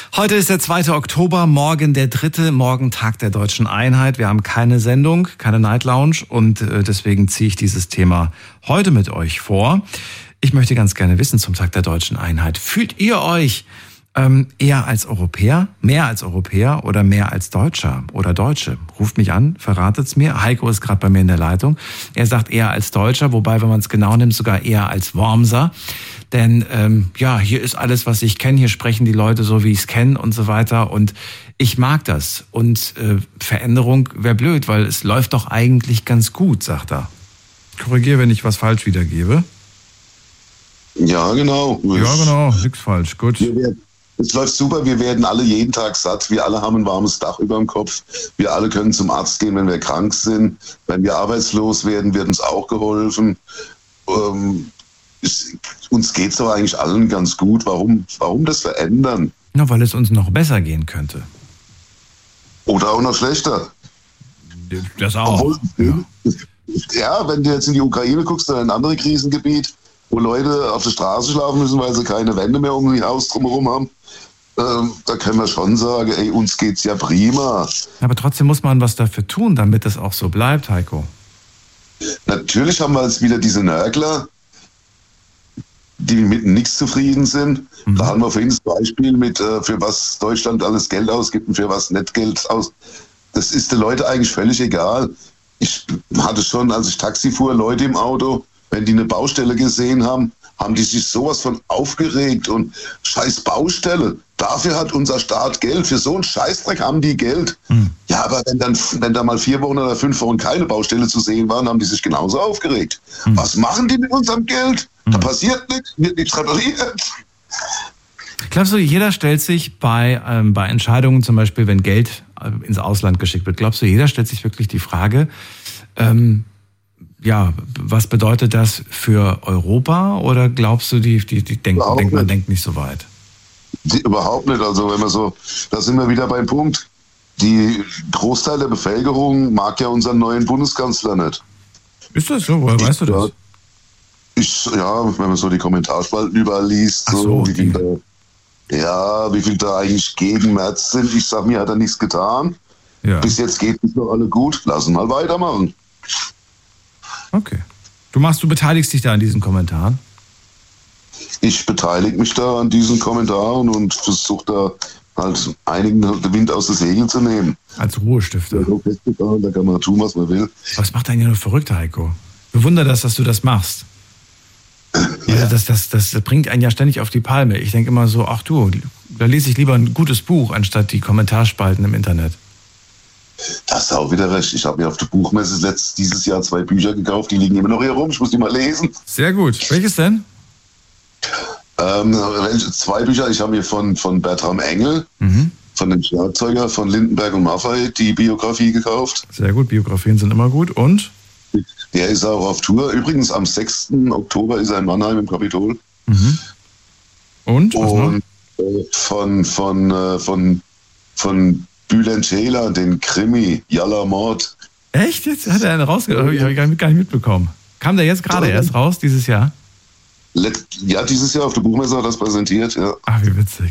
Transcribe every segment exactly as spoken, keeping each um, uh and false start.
Heute ist der zweite Oktober, morgen der dritte, morgen Tag der Deutschen Einheit. Wir haben keine Sendung, keine Night Lounge und deswegen ziehe ich dieses Thema heute mit euch vor. Ich möchte ganz gerne wissen zum Tag der Deutschen Einheit. Fühlt ihr euch ähm, eher als Europäer, mehr als Europäer oder mehr als Deutscher oder Deutsche? Ruft mich an, verratet's mir. Heiko ist gerade bei mir in der Leitung. Er sagt eher als Deutscher, wobei, wenn man es genau nimmt, sogar eher als Wormser. Denn ähm, ja, hier ist alles, was ich kenne. Hier sprechen die Leute so, wie ich es kenne und so weiter. Und ich mag das. Und äh, Veränderung wäre blöd, weil es läuft doch eigentlich ganz gut, sagt er. Korrigiere, wenn ich was falsch wiedergebe. Ja, genau. Ja, genau. Nix falsch. Gut. Es läuft super. Wir werden alle jeden Tag satt. Wir alle haben ein warmes Dach über dem Kopf. Wir alle können zum Arzt gehen, wenn wir krank sind. Wenn wir arbeitslos werden, wird uns auch geholfen. Ähm, Es, uns geht es doch eigentlich allen ganz gut. Warum, warum das verändern? Na, weil es uns noch besser gehen könnte. Oder auch noch schlechter. Das auch. Obwohl, ja. ja, wenn du jetzt in die Ukraine guckst oder in ein anderes Krisengebiet, wo Leute auf der Straße schlafen müssen, weil sie keine Wände mehr um ihr Haus drumherum haben, ähm, da können wir schon sagen, ey, uns geht's ja prima. Aber trotzdem muss man was dafür tun, damit es auch so bleibt, Heiko. Natürlich haben wir jetzt wieder diese Nörgler, die mit nichts zufrieden sind. Mhm. Da haben wir vorhin das Beispiel mit, äh, für was Deutschland alles Geld ausgibt und für was nicht Geld aus. Das ist den Leuten eigentlich völlig egal. Ich hatte schon, als ich Taxi fuhr, Leute im Auto, wenn die eine Baustelle gesehen haben, haben die sich sowas von aufgeregt und scheiß Baustelle. Dafür hat unser Staat Geld. Für so einen Scheißdreck haben die Geld. Mhm. Ja, aber wenn dann, wenn da mal vier Wochen oder fünf Wochen keine Baustelle zu sehen waren, haben die sich genauso aufgeregt. Mhm. Was machen die mit unserem Geld? Da passiert nichts, wird nichts repariert. Glaubst du, jeder stellt sich bei, ähm, bei Entscheidungen, zum Beispiel, wenn Geld äh, ins Ausland geschickt wird, glaubst du, jeder stellt sich wirklich die Frage, ähm, ja, was bedeutet das für Europa? Oder glaubst du, die, die, die denken, denkt, man denkt nicht so weit? Die, überhaupt nicht. Also wenn man so, da sind wir wieder beim Punkt. Die Großteil der Bevölkerung mag ja unseren neuen Bundeskanzler nicht. Ist das so? Woher weißt du das? Ich, ja, wenn man so die Kommentarspalten überall liest, so, so, wie viel da, ja, wie viel da eigentlich gegen Merz sind. Ich sag, mir hat er nichts getan. Ja. Bis jetzt geht es noch alle gut. Lassen mal weitermachen. Okay. Du machst, du beteiligst dich da an diesen Kommentaren? Ich beteilige mich da an diesen Kommentaren und versuche da halt einigen den Wind aus den Segeln zu nehmen. Als Ruhestifter. Da kann man tun, was man will. Was macht einen ja nur verrückt, Heiko? Bewundere das, dass du das machst. Ja. Das, das, das bringt einen ja ständig auf die Palme. Ich denke immer so, ach du, da lese ich lieber ein gutes Buch, anstatt die Kommentarspalten im Internet. Das ist auch wieder recht. Ich habe mir auf der Buchmesse letztes, dieses Jahr zwei Bücher gekauft, die liegen immer noch hier rum. Ich muss die mal lesen. Sehr gut. Welches denn? Ähm, zwei Bücher. Ich habe mir von, von Bertram Engel, mhm. von dem Schlagzeuger von Lindenberg und Maffay, die Biografie gekauft. Sehr gut. Biografien sind immer gut. Und? Der ist auch auf Tour. Übrigens, am sechsten Oktober ist er in Mannheim im Kapitol. Mhm. Und? Was und äh, von, von, äh, von, von Bülent Ceylan, den Krimi, Yalla Mord. Echt? Jetzt hat er einen rausgebracht? Ich habe gar nicht mitbekommen. Kam der jetzt gerade erst raus, dieses Jahr? Ja, dieses Jahr auf der Buchmesse hat das präsentiert, ja. Ach, wie witzig.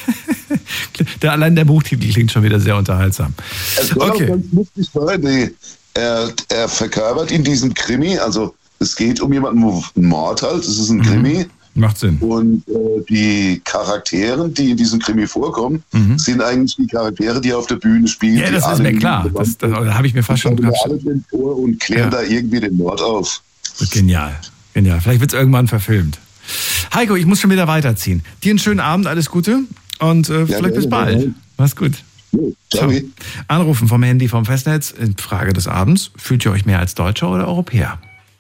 der, allein der Buchtitel klingt schon wieder sehr unterhaltsam. Es soll okay. auch ganz lustig sein, nee. Er, er verkörpert in diesem Krimi, also es geht um jemanden, wo ein Mord halt, das ist ein mhm. Krimi. Macht Sinn. Und äh, die Charaktere, die in diesem Krimi vorkommen, mhm. sind eigentlich die Charaktere, die auf der Bühne spielen. Ja, das ist mir klar. Das, das, das habe ich mir fast schon gedacht. Alle den vor und klären ja. da irgendwie den Mord auf. Genial. Genial. Vielleicht wird es irgendwann verfilmt. Heiko, ich muss schon wieder weiterziehen. Dir einen schönen Abend, alles Gute und äh, ja, vielleicht bis bald. Ja. Mach's gut. Ciao. Anrufen vom Handy vom Festnetz. In Frage des Abends. Fühlt ihr euch mehr als Deutscher oder Europäer?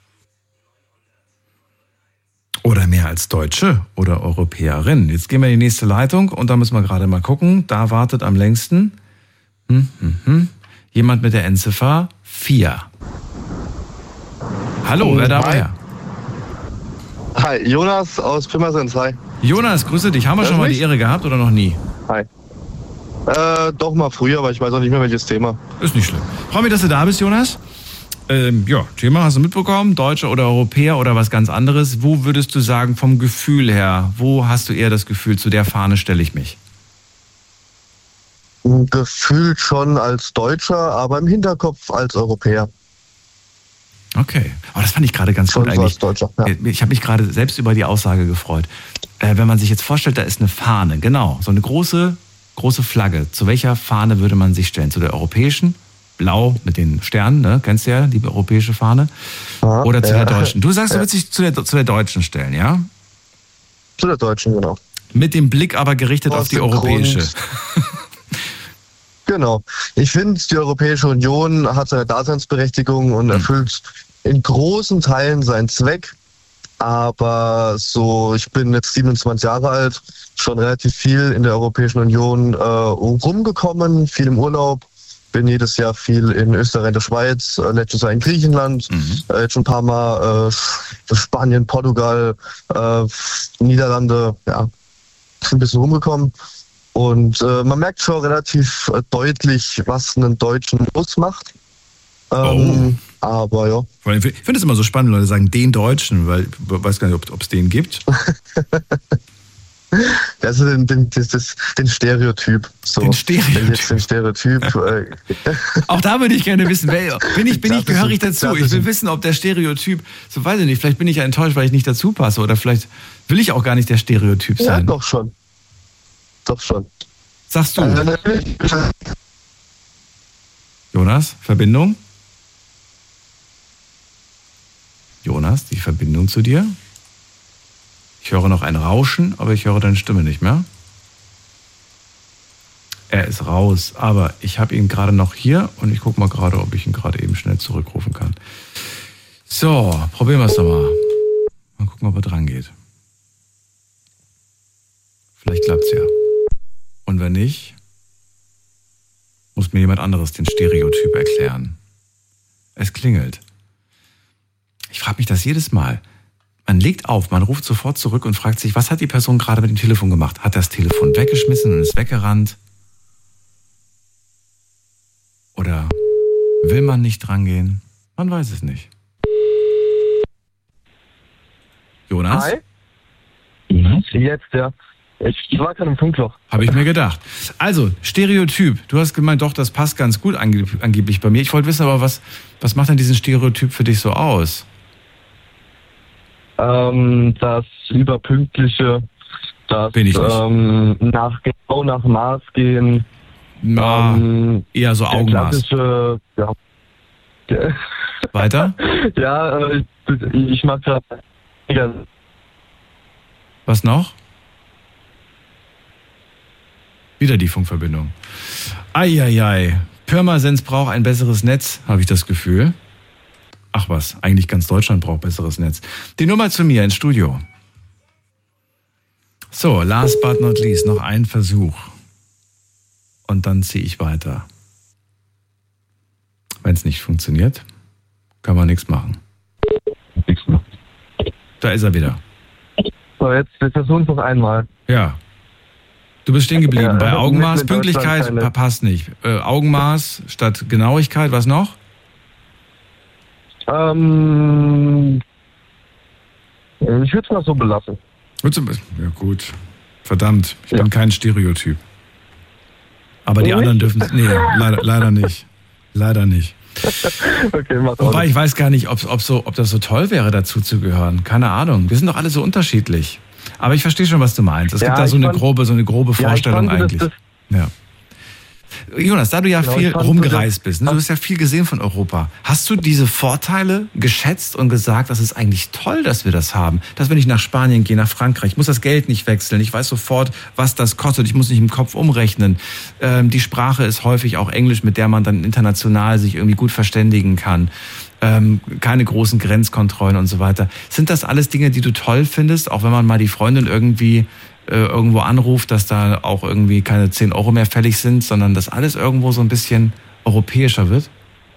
Oder mehr als Deutsche oder Europäerin? Jetzt gehen wir in die nächste Leitung und da müssen wir gerade mal gucken. Da wartet am längsten hm, hm, hm, jemand mit der Endziffer vier. Hallo, oh, wer da war? Hi, Jonas aus Pirmasens. Hi. Jonas, grüße dich. Haben wir schon mal die Ehre gehabt oder noch nie? Hi. Äh, doch mal früher, aber ich weiß auch nicht mehr, welches Thema. Ist nicht schlimm. Freue mich, dass du da bist, Jonas. Ähm, ja, Thema hast du mitbekommen, Deutscher oder Europäer oder was ganz anderes. Wo würdest du sagen, vom Gefühl her, wo hast du eher das Gefühl, zu der Fahne stelle ich mich? Gefühlt schon als Deutscher, aber im Hinterkopf als Europäer. Okay, aber das fand ich gerade ganz schon gut so eigentlich. Als Deutscher, ja. Ich habe mich gerade selbst über die Aussage gefreut. Äh, wenn man sich jetzt vorstellt, da ist eine Fahne, genau, so eine große, große Flagge. Zu welcher Fahne würde man sich stellen? Zu der europäischen? Blau mit den Sternen, ne? Kennst du ja, die europäische Fahne. Aha, oder zu ja. der deutschen? Du sagst, du würdest dich zu der, zu der deutschen stellen, ja? Zu der deutschen, genau. Mit dem Blick aber gerichtet Aus auf die europäische. Genau. Ich finde, die Europäische Union hat seine Daseinsberechtigung und erfüllt in großen Teilen seinen Zweck. Aber so, ich bin jetzt siebenundzwanzig Jahre alt, schon relativ viel in der Europäischen Union äh, rumgekommen, viel im Urlaub. Bin jedes Jahr viel in Österreich, in der Schweiz, äh, letztes Jahr in Griechenland, mhm. äh, jetzt schon ein paar Mal äh, Spanien, Portugal, äh, Niederlande, ja, ein bisschen rumgekommen. Und äh, man merkt schon relativ äh, deutlich, was einen Deutschen ausmacht. Ähm, oh. Aber ja. Ich finde es immer so spannend, Leute sagen, den Deutschen, weil ich weiß gar nicht, ob es den gibt. Also den, den, das, den Stereotyp. So. Den Stereotyp. Jetzt den Stereotyp. Äh, Auch da würde ich gerne wissen, wer, bin ich, bin ich gehörig dazu? Ich will wissen, ob der Stereotyp, so weiß ich nicht, vielleicht bin ich ja enttäuscht, weil ich nicht dazu passe oder vielleicht will ich auch gar nicht der Stereotyp sein. Ja, doch schon. Doch schon. Sagst du? Jonas, Verbindung? Jonas, die Verbindung zu dir? Ich höre noch ein Rauschen, aber ich höre deine Stimme nicht mehr. Er ist raus, aber ich habe ihn gerade noch hier und ich gucke mal gerade, ob ich ihn gerade eben schnell zurückrufen kann. So, probieren wir es doch mal. Mal gucken, ob er dran geht. Vielleicht klappt's ja. Und wenn nicht, muss mir jemand anderes den Stereotyp erklären. Es klingelt. Ich frage mich das jedes Mal. Man legt auf, man ruft sofort zurück und fragt sich, was hat die Person gerade mit dem Telefon gemacht? Hat das Telefon weggeschmissen und ist weggerannt? Oder will man nicht drangehen? Man weiß es nicht. Jonas? Hi? Jonas? Jetzt, ja. Ich war gerade im Funkloch. Habe ich mir gedacht. Also, Stereotyp. Du hast gemeint, doch, das passt ganz gut angeblich bei mir. Ich wollte wissen, aber was, was macht denn diesen Stereotyp für dich so aus? Ähm, das Überpünktliche, das Bin ich nicht. Ähm, nach, genau nach Maß gehen. Na, ähm, eher so Augenmaß. Ja. Weiter? Ja, äh, ich mag das. Was noch? Wieder die Funkverbindung. Eieiei. Pirmasens braucht ein besseres Netz, habe ich das Gefühl. Ach was, eigentlich ganz Deutschland braucht besseres Netz. Die Nummer zu mir ins Studio. So, last but not least, noch ein Versuch. Und dann ziehe ich weiter. Wenn es nicht funktioniert, kann man nichts machen. Nichts machen. Da ist er wieder. So, jetzt wir versuchen es noch einmal. Ja. Du bist stehen geblieben. Ja, Bei Augenmaß, mit, mit Pünktlichkeit keine... passt nicht. Äh, Augenmaß statt Genauigkeit, was noch? Ähm, ich würde es mal so belassen. Ja gut. Verdammt, ich ja. bin kein Stereotyp. Aber die nicht? anderen dürfen... Nee, leider, leider nicht. Leider nicht. Okay, mach Wobei ich weiß gar nicht, ob, ob, so, ob das so toll wäre, dazu zu gehören. Keine Ahnung. Wir sind doch alle so unterschiedlich. Aber ich verstehe schon, was du meinst. Es ja, gibt da so eine fand, grobe, so eine grobe Vorstellung ja, eigentlich. Das, das ja. Jonas, da du ja genau, viel rumgereist bist, ne? Du hast ja viel gesehen von Europa. Hast du diese Vorteile geschätzt und gesagt, das ist eigentlich toll, dass wir das haben? Dass wenn ich nach Spanien gehe, nach Frankreich, ich muss das Geld nicht wechseln. Ich weiß sofort, was das kostet. Ich muss nicht im Kopf umrechnen. Ähm, die Sprache ist häufig auch Englisch, mit der man dann international sich irgendwie gut verständigen kann. Ähm, keine großen Grenzkontrollen und so weiter. Sind das alles Dinge, die du toll findest, auch wenn man mal die Freundin irgendwie äh, irgendwo anruft, dass da auch irgendwie keine zehn Euro mehr fällig sind, sondern dass alles irgendwo so ein bisschen europäischer wird?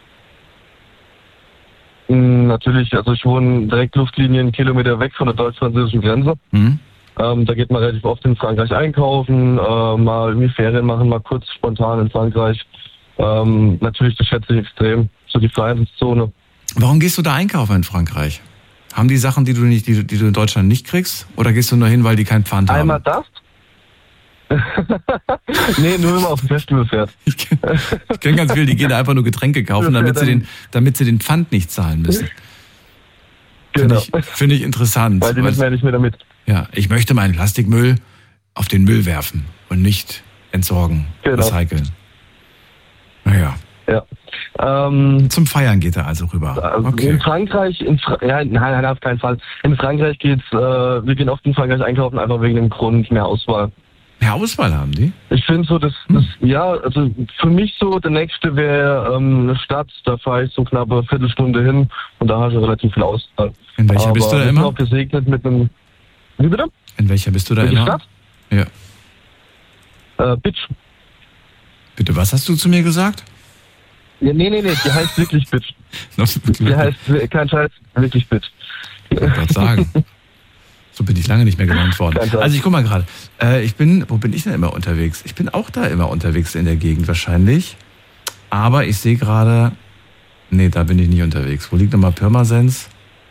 Natürlich, also ich wohne direkt Luftlinien Kilometer weg von der deutsch-französischen Grenze. Mhm. Ähm, da geht man relativ oft in Frankreich einkaufen, äh, mal irgendwie Ferien machen, mal kurz spontan in Frankreich. Ähm, natürlich, das schätze ich extrem, so die Freihandelszone. Warum gehst du da einkaufen in Frankreich? Haben die Sachen, die du nicht, die, die du in Deutschland nicht kriegst? Oder gehst du nur hin, weil die kein Pfand haben? Einmal das. Nee, nur wenn man auf dem Festival fährt. Ich kenne kenn ganz viele, die gehen da einfach nur Getränke kaufen, damit sie den, damit sie den Pfand nicht zahlen müssen. Genau. Finde ich, find ich interessant. Weil die müssen ja nicht mehr damit. Ja, ich möchte meinen Plastikmüll auf den Müll werfen und nicht entsorgen, genau. recyceln. Naja. Ja. Ähm, Zum Feiern geht er also rüber. Okay. In Frankreich, in Fra ja, nein, nein, auf keinen Fall. In Frankreich geht's, äh, wir gehen oft in Frankreich einkaufen, einfach wegen dem Grund mehr Auswahl. Mehr Auswahl haben die? Ich finde so, das, das, ja, also für mich so, der nächste wäre ähm, eine Stadt, da fahre ich so knapp eine Viertelstunde hin und da hast du relativ viel Auswahl. In welcher Aber bist du da ich bin immer? auch gesegnet mit einem, wie bitte? In welcher bist du da Welche immer? Stadt? Ja. Äh, Bitch. Bitte, was hast du zu mir gesagt? Ja, nee, nee, nee, die heißt wirklich Bitch. Die heißt, kein Scheiß, wirklich Bitch. Ich wollte gerade sagen. So bin ich lange nicht mehr genannt worden. Also ich guck mal gerade. Äh, ich bin, wo bin ich denn immer unterwegs? Ich bin auch da immer unterwegs in der Gegend wahrscheinlich. Aber ich sehe gerade, nee, da bin ich nicht unterwegs. Wo liegt nochmal Pirmasens?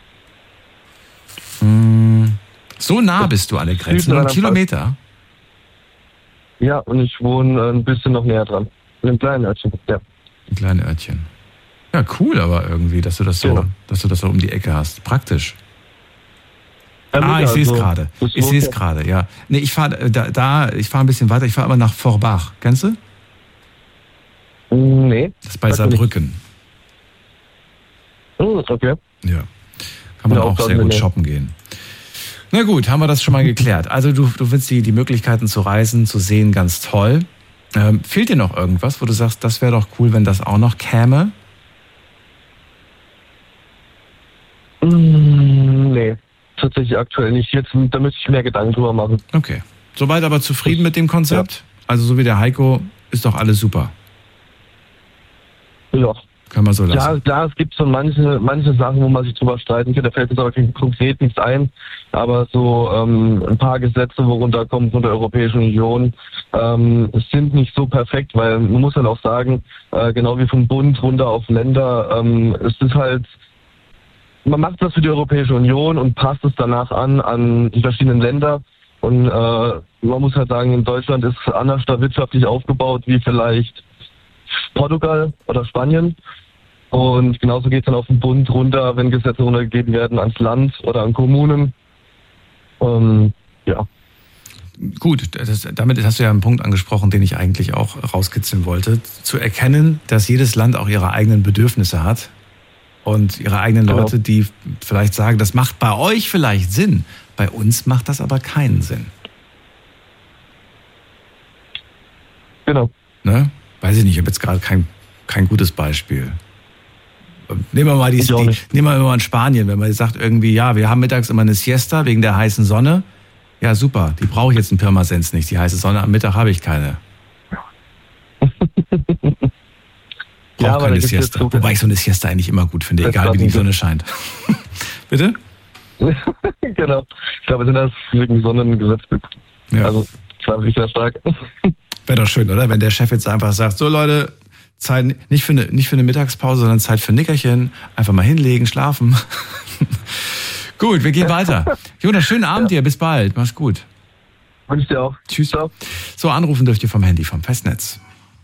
Hm, so nah bist du an der Grenze, nur einen Kilometer. Ja, und ich wohne ein bisschen noch näher dran. In einem kleinen Örtchen, ja. Ein kleines Örtchen. Ja, cool, aber irgendwie, dass du das so, ja. dass du das so um die Ecke hast. Praktisch. Ja, ah, ich sehe es gerade. Ich sehe es gerade, ja. Nee, ich fahre da, da, ich fahre ein bisschen weiter. Ich fahre aber nach Forbach. Kennst du? Nee. Das ist bei Saarbrücken. Okay. Ja. Kann man ja, auch, auch sehr gut nee. shoppen gehen. Na gut, haben wir das schon mal geklärt. Also du, du findest die, die Möglichkeiten zu reisen, zu sehen, ganz toll. Ähm, fehlt dir noch irgendwas, wo du sagst, das wäre doch cool, wenn das auch noch käme? Mm, nee, tatsächlich aktuell nicht. Jetzt, da müsste ich mehr Gedanken drüber machen. Okay. Soweit aber zufrieden mit dem Konzept? Ja. Also so wie der Heiko, ist doch alles super. Ja. Kann man so lassen. Ja, klar, es gibt so manche, manche Sachen, wo man sich drüber streiten kann. Da fällt jetzt aber konkret nichts ein. Aber so ähm, ein paar Gesetze, worunter kommen von der Europäischen Union, ähm, sind nicht so perfekt, weil man muss halt auch sagen, äh, genau wie vom Bund runter auf Länder, ähm, es ist halt, man macht das für die Europäische Union und passt es danach an, an die verschiedenen Länder. Und äh, man muss halt sagen, in Deutschland ist anders da wirtschaftlich aufgebaut wie vielleicht Portugal oder Spanien. Und genauso geht es dann auf den Bund runter, wenn Gesetze runtergegeben werden ans Land oder an Kommunen. Ähm, ja. Gut, das, damit hast du ja einen Punkt angesprochen, den ich eigentlich auch rauskitzeln wollte. Zu erkennen, dass jedes Land auch ihre eigenen Bedürfnisse hat und ihre eigenen genau. Leute, die vielleicht sagen, das macht bei euch vielleicht Sinn, bei uns macht das aber keinen Sinn. Genau. Ne? Weiß ich nicht, ich habe jetzt gerade kein, kein gutes Beispiel. Nehmen wir mal die, die nehmen wir mal in Spanien, wenn man sagt irgendwie, ja, wir haben mittags immer eine Siesta wegen der heißen Sonne. Ja, super, die brauche ich jetzt in Pirmasens nicht. Die heiße Sonne am Mittag habe ich keine. Brauche ja, keine Siesta. Wobei ich so eine Siesta eigentlich immer gut finde, egal wie die Sonne scheint. Bitte? Genau. Ich glaube, wir sind das wegen Sonnengesetz. Ja. Also, ich war sehr stark. Wäre doch schön, oder? Wenn der Chef jetzt einfach sagt, so Leute, Zeit nicht für eine, nicht für eine Mittagspause, sondern Zeit für ein Nickerchen. Einfach mal hinlegen, schlafen. Gut, wir gehen weiter. Jonas, schönen Abend ja. dir. Bis bald. Mach's gut. Wünsche dir auch. Tschüss. Ciao. So, anrufen dürft ihr vom Handy, vom Festnetz.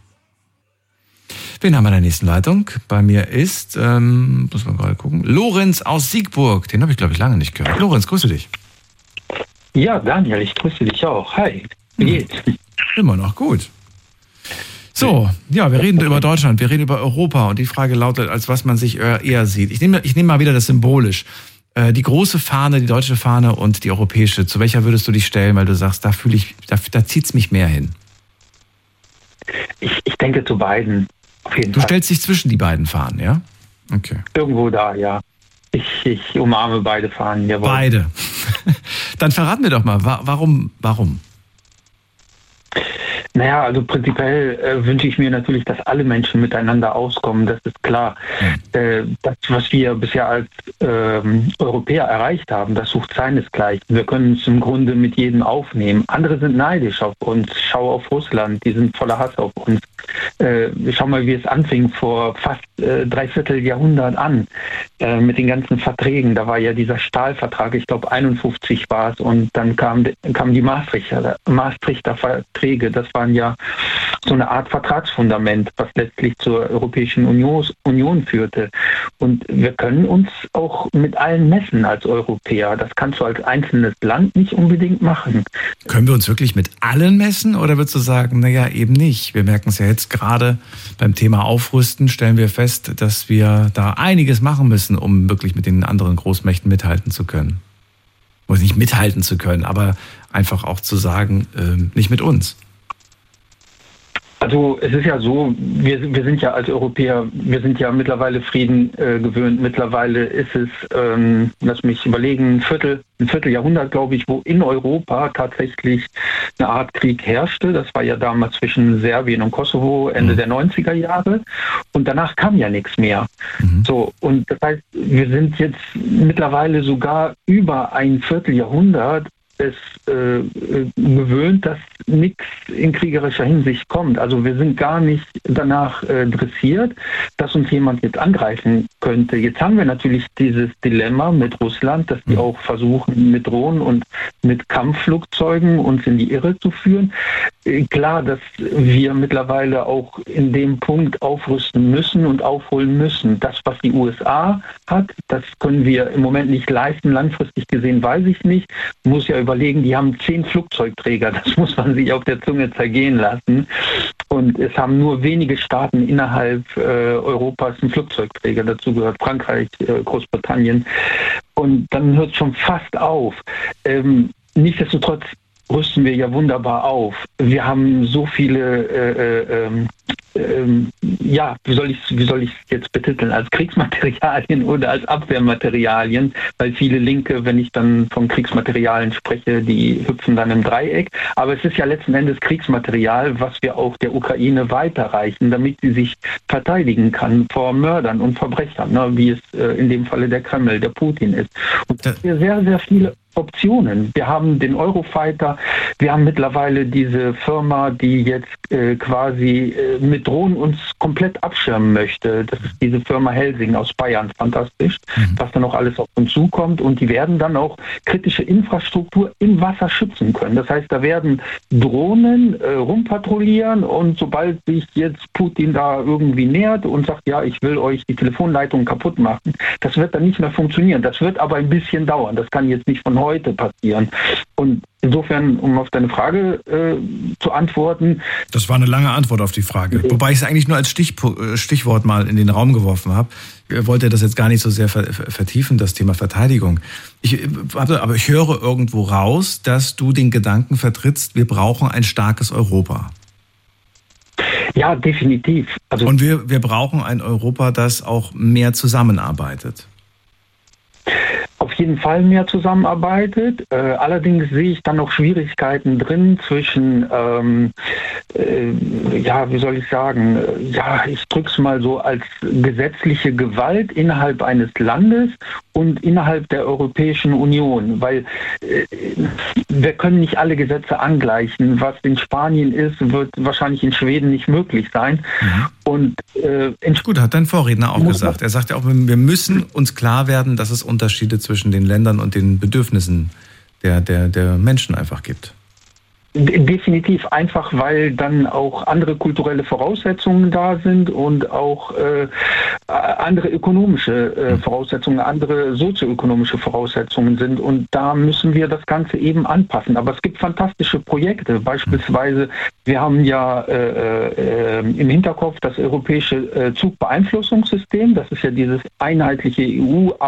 Wen haben wir in der nächsten Leitung? Bei mir ist, ähm, muss man gerade gucken, Lorenz aus Siegburg. Den habe ich, glaube ich, lange nicht gehört. Lorenz, grüße dich. Ja, Daniel, ich grüße dich auch. Hi. Wie geht's? Immer noch gut. So, ja, wir reden über Deutschland, wir reden über Europa und die Frage lautet, als was man sich eher sieht. Ich nehme, ich nehme mal wieder das symbolisch. Die große Fahne, die deutsche Fahne und die europäische, zu welcher würdest du dich stellen, weil du sagst, da fühle ich, da, da zieht es mich mehr hin? Ich, ich denke zu beiden, auf jeden Du Fall. stellst dich zwischen die beiden Fahnen, ja? Okay. Irgendwo da, ja. Ich, ich umarme beide Fahnen, jawohl. Beide. Dann verrat mir doch mal, warum, warum? Naja, also prinzipiell äh, wünsche ich mir natürlich, dass alle Menschen miteinander auskommen, das ist klar. Mhm. Äh, das, was wir bisher als ähm, Europäer erreicht haben, das sucht seinesgleichen. Wir können es im Grunde mit jedem aufnehmen. Andere sind neidisch auf uns. Schau auf Russland, die sind voller Hass auf uns. Äh, schau mal, wie es anfing vor fast äh, dreiviertel Jahrhundert an äh, mit den ganzen Verträgen. Da war ja dieser Stahlvertrag, ich glaube einundfünfzig war es, und dann kam, kamen die Maastrichter, Maastrichter Verträge. Das waren ja so eine Art Vertragsfundament, was letztlich zur Europäischen Union, Union führte. Und wir können uns auch mit allen messen als Europäer. Das kannst du als einzelnes Land nicht unbedingt machen. Können wir uns wirklich mit allen messen, oder würdest du sagen, naja, eben nicht? Wir merken es ja jetzt gerade beim Thema Aufrüsten, stellen wir fest, dass wir da einiges machen müssen, um wirklich mit den anderen Großmächten mithalten zu können. Oder nicht mithalten zu können, aber einfach auch zu sagen, äh, nicht mit uns. Also es ist ja so, wir, wir sind ja als Europäer, wir sind ja mittlerweile Frieden äh, gewöhnt. Mittlerweile ist es, ähm, lass mich überlegen, ein Viertel, ein Vierteljahrhundert, glaube ich, wo in Europa tatsächlich eine Art Krieg herrschte. Das war ja damals zwischen Serbien und Kosovo, Ende mhm. der neunziger Jahre. Und danach kam ja nichts mehr. Mhm. So, und das heißt, wir sind jetzt mittlerweile sogar über ein Vierteljahrhundert es äh, gewöhnt, dass nichts in kriegerischer Hinsicht kommt. Also wir sind gar nicht danach äh, dressiert, dass uns jemand jetzt angreifen könnte. Jetzt haben wir natürlich dieses Dilemma mit Russland, dass die auch versuchen, mit Drohnen und mit Kampfflugzeugen uns in die Irre zu führen. Äh, klar, dass wir mittlerweile auch in dem Punkt aufrüsten müssen und aufholen müssen. Das, was die U S A hat, das können wir im Moment nicht leisten. Langfristig gesehen weiß ich nicht. Muss ja überlegen, die haben zehn Flugzeugträger, das muss man sich auf der Zunge zergehen lassen. Und es haben nur wenige Staaten innerhalb äh, Europas einen Flugzeugträger. Dazu gehört Frankreich, äh, Großbritannien. Und dann hört es schon fast auf. Ähm, nichtsdestotrotz rüsten wir ja wunderbar auf. Wir haben so viele, äh, äh, äh, ja, wie soll ich wie soll ich es jetzt betiteln, als Kriegsmaterialien oder als Abwehrmaterialien, weil viele Linke, wenn ich dann von Kriegsmaterialien spreche, die hüpfen dann im Dreieck. Aber es ist ja letzten Endes Kriegsmaterial, was wir auch der Ukraine weiterreichen, damit sie sich verteidigen kann vor Mördern und Verbrechern, ne, wie es äh, in dem Falle der Kreml, der Putin ist. Und das sind sehr, sehr viele Optionen. Wir haben den Eurofighter, wir haben mittlerweile diese Firma, die jetzt äh, quasi äh, mit Drohnen uns komplett abschirmen möchte. Das ist diese Firma Helsing aus Bayern, fantastisch, mhm. was dann auch alles auf uns zukommt, und die werden dann auch kritische Infrastruktur im Wasser schützen können. Das heißt, da werden Drohnen äh, rumpatrouillieren, und sobald sich jetzt Putin da irgendwie nähert und sagt, ja, ich will euch die Telefonleitung kaputt machen, das wird dann nicht mehr funktionieren. Das wird aber ein bisschen dauern. Das kann jetzt nicht von heute passieren. Und insofern, um auf deine Frage äh, zu antworten. Das war eine lange Antwort auf die Frage. Okay. Wobei ich es eigentlich nur als Stichpo- Stichwort mal in den Raum geworfen habe. Ich wollte das jetzt gar nicht so sehr vertiefen, das Thema Verteidigung. Ich, aber ich höre irgendwo raus, dass du den Gedanken vertrittst, wir brauchen ein starkes Europa. Ja, definitiv. Also Und wir, wir brauchen ein Europa, das auch mehr zusammenarbeitet. Auf jeden Fall mehr zusammenarbeitet. Äh, allerdings sehe ich dann noch Schwierigkeiten drin zwischen, ähm, äh, ja, wie soll ich sagen, ja, ich drücke es mal so als gesetzliche Gewalt innerhalb eines Landes und innerhalb der Europäischen Union, weil äh, wir können nicht alle Gesetze angleichen. Was in Spanien ist, wird wahrscheinlich in Schweden nicht möglich sein. Mhm. Und äh, gut, hat dein Vorredner auch gesagt. Er sagt ja auch, wir müssen uns klar werden, dass es Unterschiede zwischen den Ländern und den Bedürfnissen der, der, der Menschen einfach gibt. Definitiv, einfach weil dann auch andere kulturelle Voraussetzungen da sind und auch äh, andere ökonomische äh, Voraussetzungen, andere sozioökonomische Voraussetzungen sind, und da müssen wir das Ganze eben anpassen. Aber es gibt fantastische Projekte, beispielsweise wir haben ja äh, äh, im Hinterkopf das europäische äh, Zugbeeinflussungssystem, das ist ja dieses einheitliche E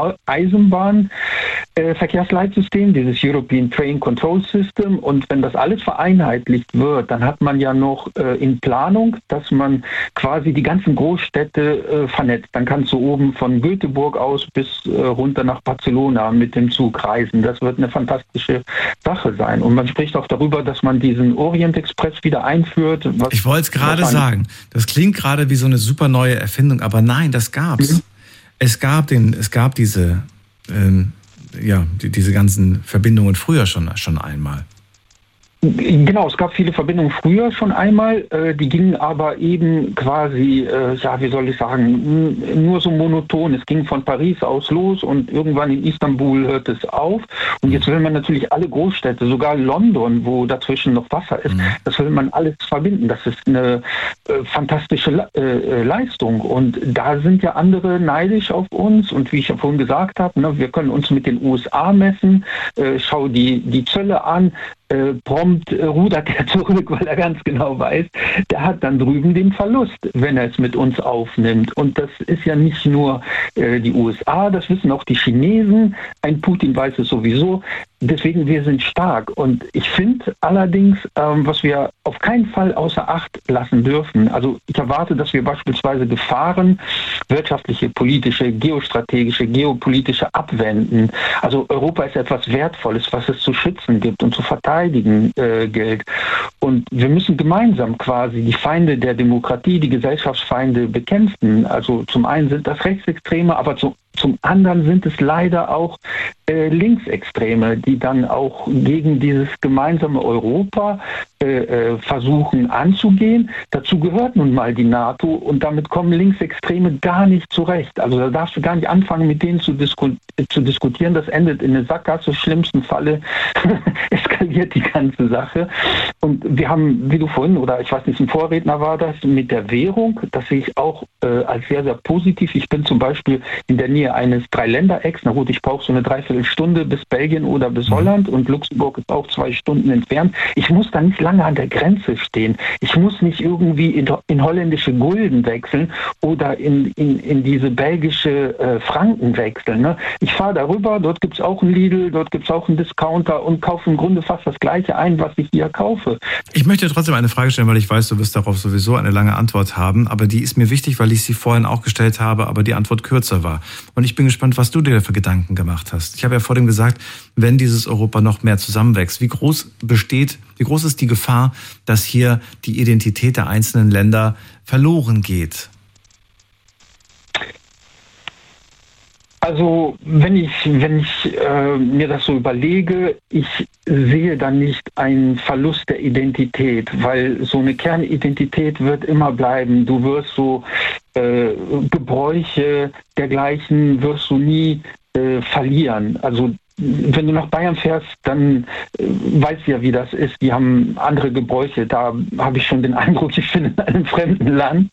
U-Eisenbahnverkehrsleitsystem, äh, dieses European Train Control System, und wenn das alles vereinheitlicht wird, dann hat man ja noch äh, in Planung, dass man quasi die ganzen Großstädte äh, vernetzt. dann kannst du oben von Göteborg aus bis äh, runter nach Barcelona mit dem Zug reisen. Das wird eine fantastische Sache sein. Und man spricht auch darüber, dass man diesen Orient Express wieder einführt. Was, ich wollte es gerade sagen. Das klingt gerade wie so eine super neue Erfindung, aber nein, das gab's. Mhm. Es gab den, es gab diese, ähm, ja, die, diese ganzen Verbindungen früher schon, schon einmal. Genau, es gab viele Verbindungen früher schon einmal, äh, die gingen aber eben quasi, äh, ja, wie soll ich sagen, nur so monoton. Es ging von Paris aus los und irgendwann in Istanbul hört es auf. Und jetzt will man natürlich alle Großstädte, sogar London, wo dazwischen noch Wasser ist, mhm. das will man alles verbinden. Das ist eine äh, fantastische Le- äh, Leistung. Und da sind ja andere neidisch auf uns. Und wie ich ja vorhin gesagt habe, ne, wir können uns mit den U S A messen, äh, schau die, die Zölle an, Äh, prompt äh, rudert er zurück, weil er ganz genau weiß, der hat dann drüben den Verlust, wenn er es mit uns aufnimmt. Und das ist ja nicht nur äh, die U S A, das wissen auch die Chinesen. Ein Putin weiß es sowieso. Deswegen, wir sind stark. Und ich finde allerdings, ähm, was wir auf keinen Fall außer Acht lassen dürfen, also ich erwarte, dass wir beispielsweise Gefahren, wirtschaftliche, politische, geostrategische, geopolitische abwenden. Also Europa ist etwas Wertvolles, was es zu schützen gibt und zu verteidigen äh, gilt. Und wir müssen gemeinsam quasi die Feinde der Demokratie, die Gesellschaftsfeinde bekämpfen. Also zum einen sind das Rechtsextreme, aber zu Zum anderen sind es leider auch äh, Linksextreme, die dann auch gegen dieses gemeinsame Europa äh, äh, versuchen anzugehen. Dazu gehört nun mal die NATO und damit kommen Linksextreme gar nicht zurecht. Also da darfst du gar nicht anfangen, mit denen zu, disku- zu diskutieren. Das endet in eine Sackgasse, im schlimmsten Falle eskaliert die ganze Sache. Und wir haben, wie du vorhin, oder ich weiß nicht, ein Vorredner war das, mit der Währung, das sehe ich auch äh, als sehr, sehr positiv. Ich bin zum Beispiel in der Nähe eines Dreiländerecks. Na gut, ich brauche so eine Dreiviertelstunde bis Belgien oder bis Holland und Luxemburg ist auch zwei Stunden entfernt. Ich muss da nicht lange an der Grenze stehen. Ich muss nicht irgendwie in, in holländische Gulden wechseln oder in, in, in diese belgische äh, Franken wechseln. Ne? Ich fahre darüber, dort gibt es auch einen Lidl, dort gibt es auch einen Discounter und kaufe im Grunde fast das Gleiche ein, was ich hier kaufe. Ich möchte trotzdem eine Frage stellen, weil ich weiß, du wirst darauf sowieso eine lange Antwort haben, aber die ist mir wichtig, weil ich sie vorhin auch gestellt habe, aber die Antwort kürzer war. Und ich bin gespannt, was du dir für Gedanken gemacht hast. Ich habe ja vorhin gesagt, wenn dieses Europa noch mehr zusammenwächst, wie groß besteht, wie groß ist die Gefahr, dass hier die Identität der einzelnen Länder verloren geht? Also wenn ich, wenn ich äh, mir das so überlege, ich sehe da nicht einen Verlust der Identität, weil so eine Kernidentität wird immer bleiben. Du wirst so äh, Gebräuche dergleichen wirst du nie äh, verlieren. Also wenn du nach Bayern fährst, dann äh, weißt du ja, wie das ist. Die haben andere Gebräuche. Da habe ich schon den Eindruck, ich bin in einem fremden Land.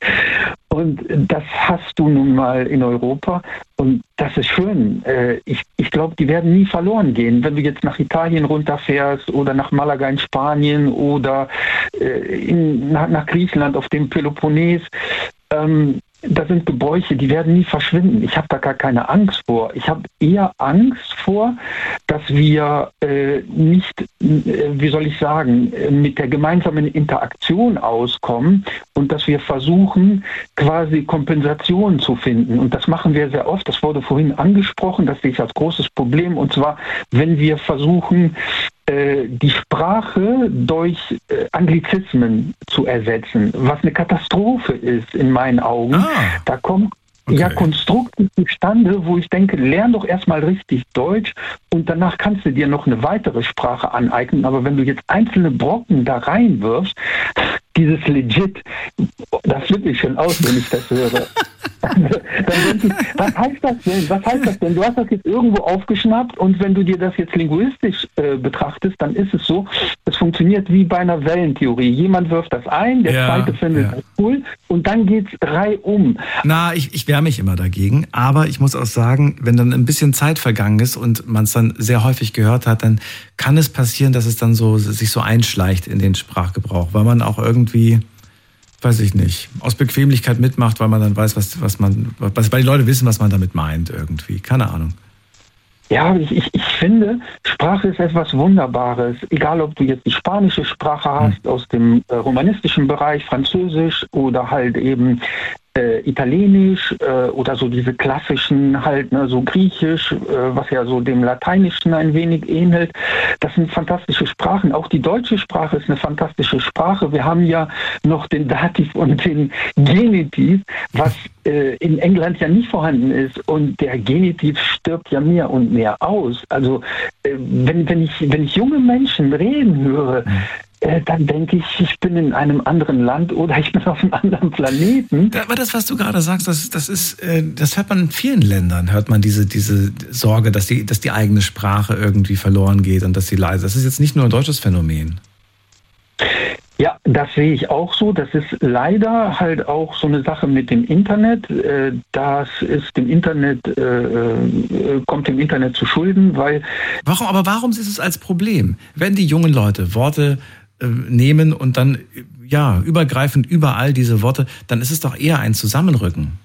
Und das hast du nun mal in Europa. Und das ist schön. Äh, ich ich glaube, die werden nie verloren gehen. Wenn du jetzt nach Italien runterfährst oder nach Malaga in Spanien oder äh, in, nach, nach Griechenland auf dem Peloponnes, ähm, das sind Gebräuche, die werden nie verschwinden. Ich habe da gar keine Angst vor. Ich habe eher Angst vor, dass wir äh, nicht, äh, wie soll ich sagen, äh, mit der gemeinsamen Interaktion auskommen und dass wir versuchen, quasi Kompensationen zu finden. Und das machen wir sehr oft. Das wurde vorhin angesprochen. Das sehe ich als großes Problem. Und zwar, wenn wir versuchen, die Sprache durch Anglizismen zu ersetzen, was eine Katastrophe ist in meinen Augen. Ah, da kommt okay. ja Konstrukte zustande, wo ich denke, lern doch erstmal richtig Deutsch und danach kannst du dir noch eine weitere Sprache aneignen. Aber wenn du jetzt einzelne Brocken da reinwirfst, dieses legit, da flippe ich schon aus, wenn ich das höre. Dann denke ich, was heißt das denn? Was heißt das denn? Du hast das jetzt irgendwo aufgeschnappt und wenn du dir das jetzt linguistisch äh, betrachtest, dann ist es so, es funktioniert wie bei einer Wellentheorie. Jemand wirft das ein, der ja, zweite findet ja. das cool und dann geht's reihum. Na, ich, ich wehre mich immer dagegen, aber ich muss auch sagen, wenn dann ein bisschen Zeit vergangen ist und man es dann sehr häufig gehört hat, dann kann es passieren, dass es dann so sich so einschleicht in den Sprachgebrauch, weil man auch irgendwie, weiß ich nicht, aus Bequemlichkeit mitmacht, weil man dann weiß, was, was man, was, weil die Leute wissen, was man damit meint irgendwie. Keine Ahnung. Ja, ich, ich, ich finde, Sprache ist etwas Wunderbares. Egal, ob du jetzt die spanische Sprache hast, hm. aus dem äh, romanistischen Bereich, Französisch oder halt eben äh, Italienisch äh, oder so diese klassischen halt, ne, so Griechisch, äh, was ja so dem Lateinischen ein wenig ähnelt. Das sind fantastische Sprachen. Auch die deutsche Sprache ist eine fantastische Sprache. Wir haben ja noch den Dativ und den Genitiv, was äh, in England ja nicht vorhanden ist. Und der Genitiv stirbt ja mehr und mehr aus. Also äh, wenn, wenn, ich, wenn ich junge Menschen reden höre, Äh, dann denke ich, ich bin in einem anderen Land oder ich bin auf einem anderen Planeten. Aber das, was du gerade sagst, das, das ist, das hört man in vielen Ländern, hört man diese, diese Sorge, dass die, dass die eigene Sprache irgendwie verloren geht und dass sie leise. Das ist jetzt nicht nur ein deutsches Phänomen. Ja, das sehe ich auch so. Das ist leider halt auch so eine Sache mit dem Internet. Das ist dem Internet, kommt dem Internet zu Schulden, weil... Warum, aber warum ist es als Problem? Wenn die jungen Leute Worte nehmen und dann, ja, übergreifend überall diese Worte, dann ist es doch eher ein Zusammenrücken.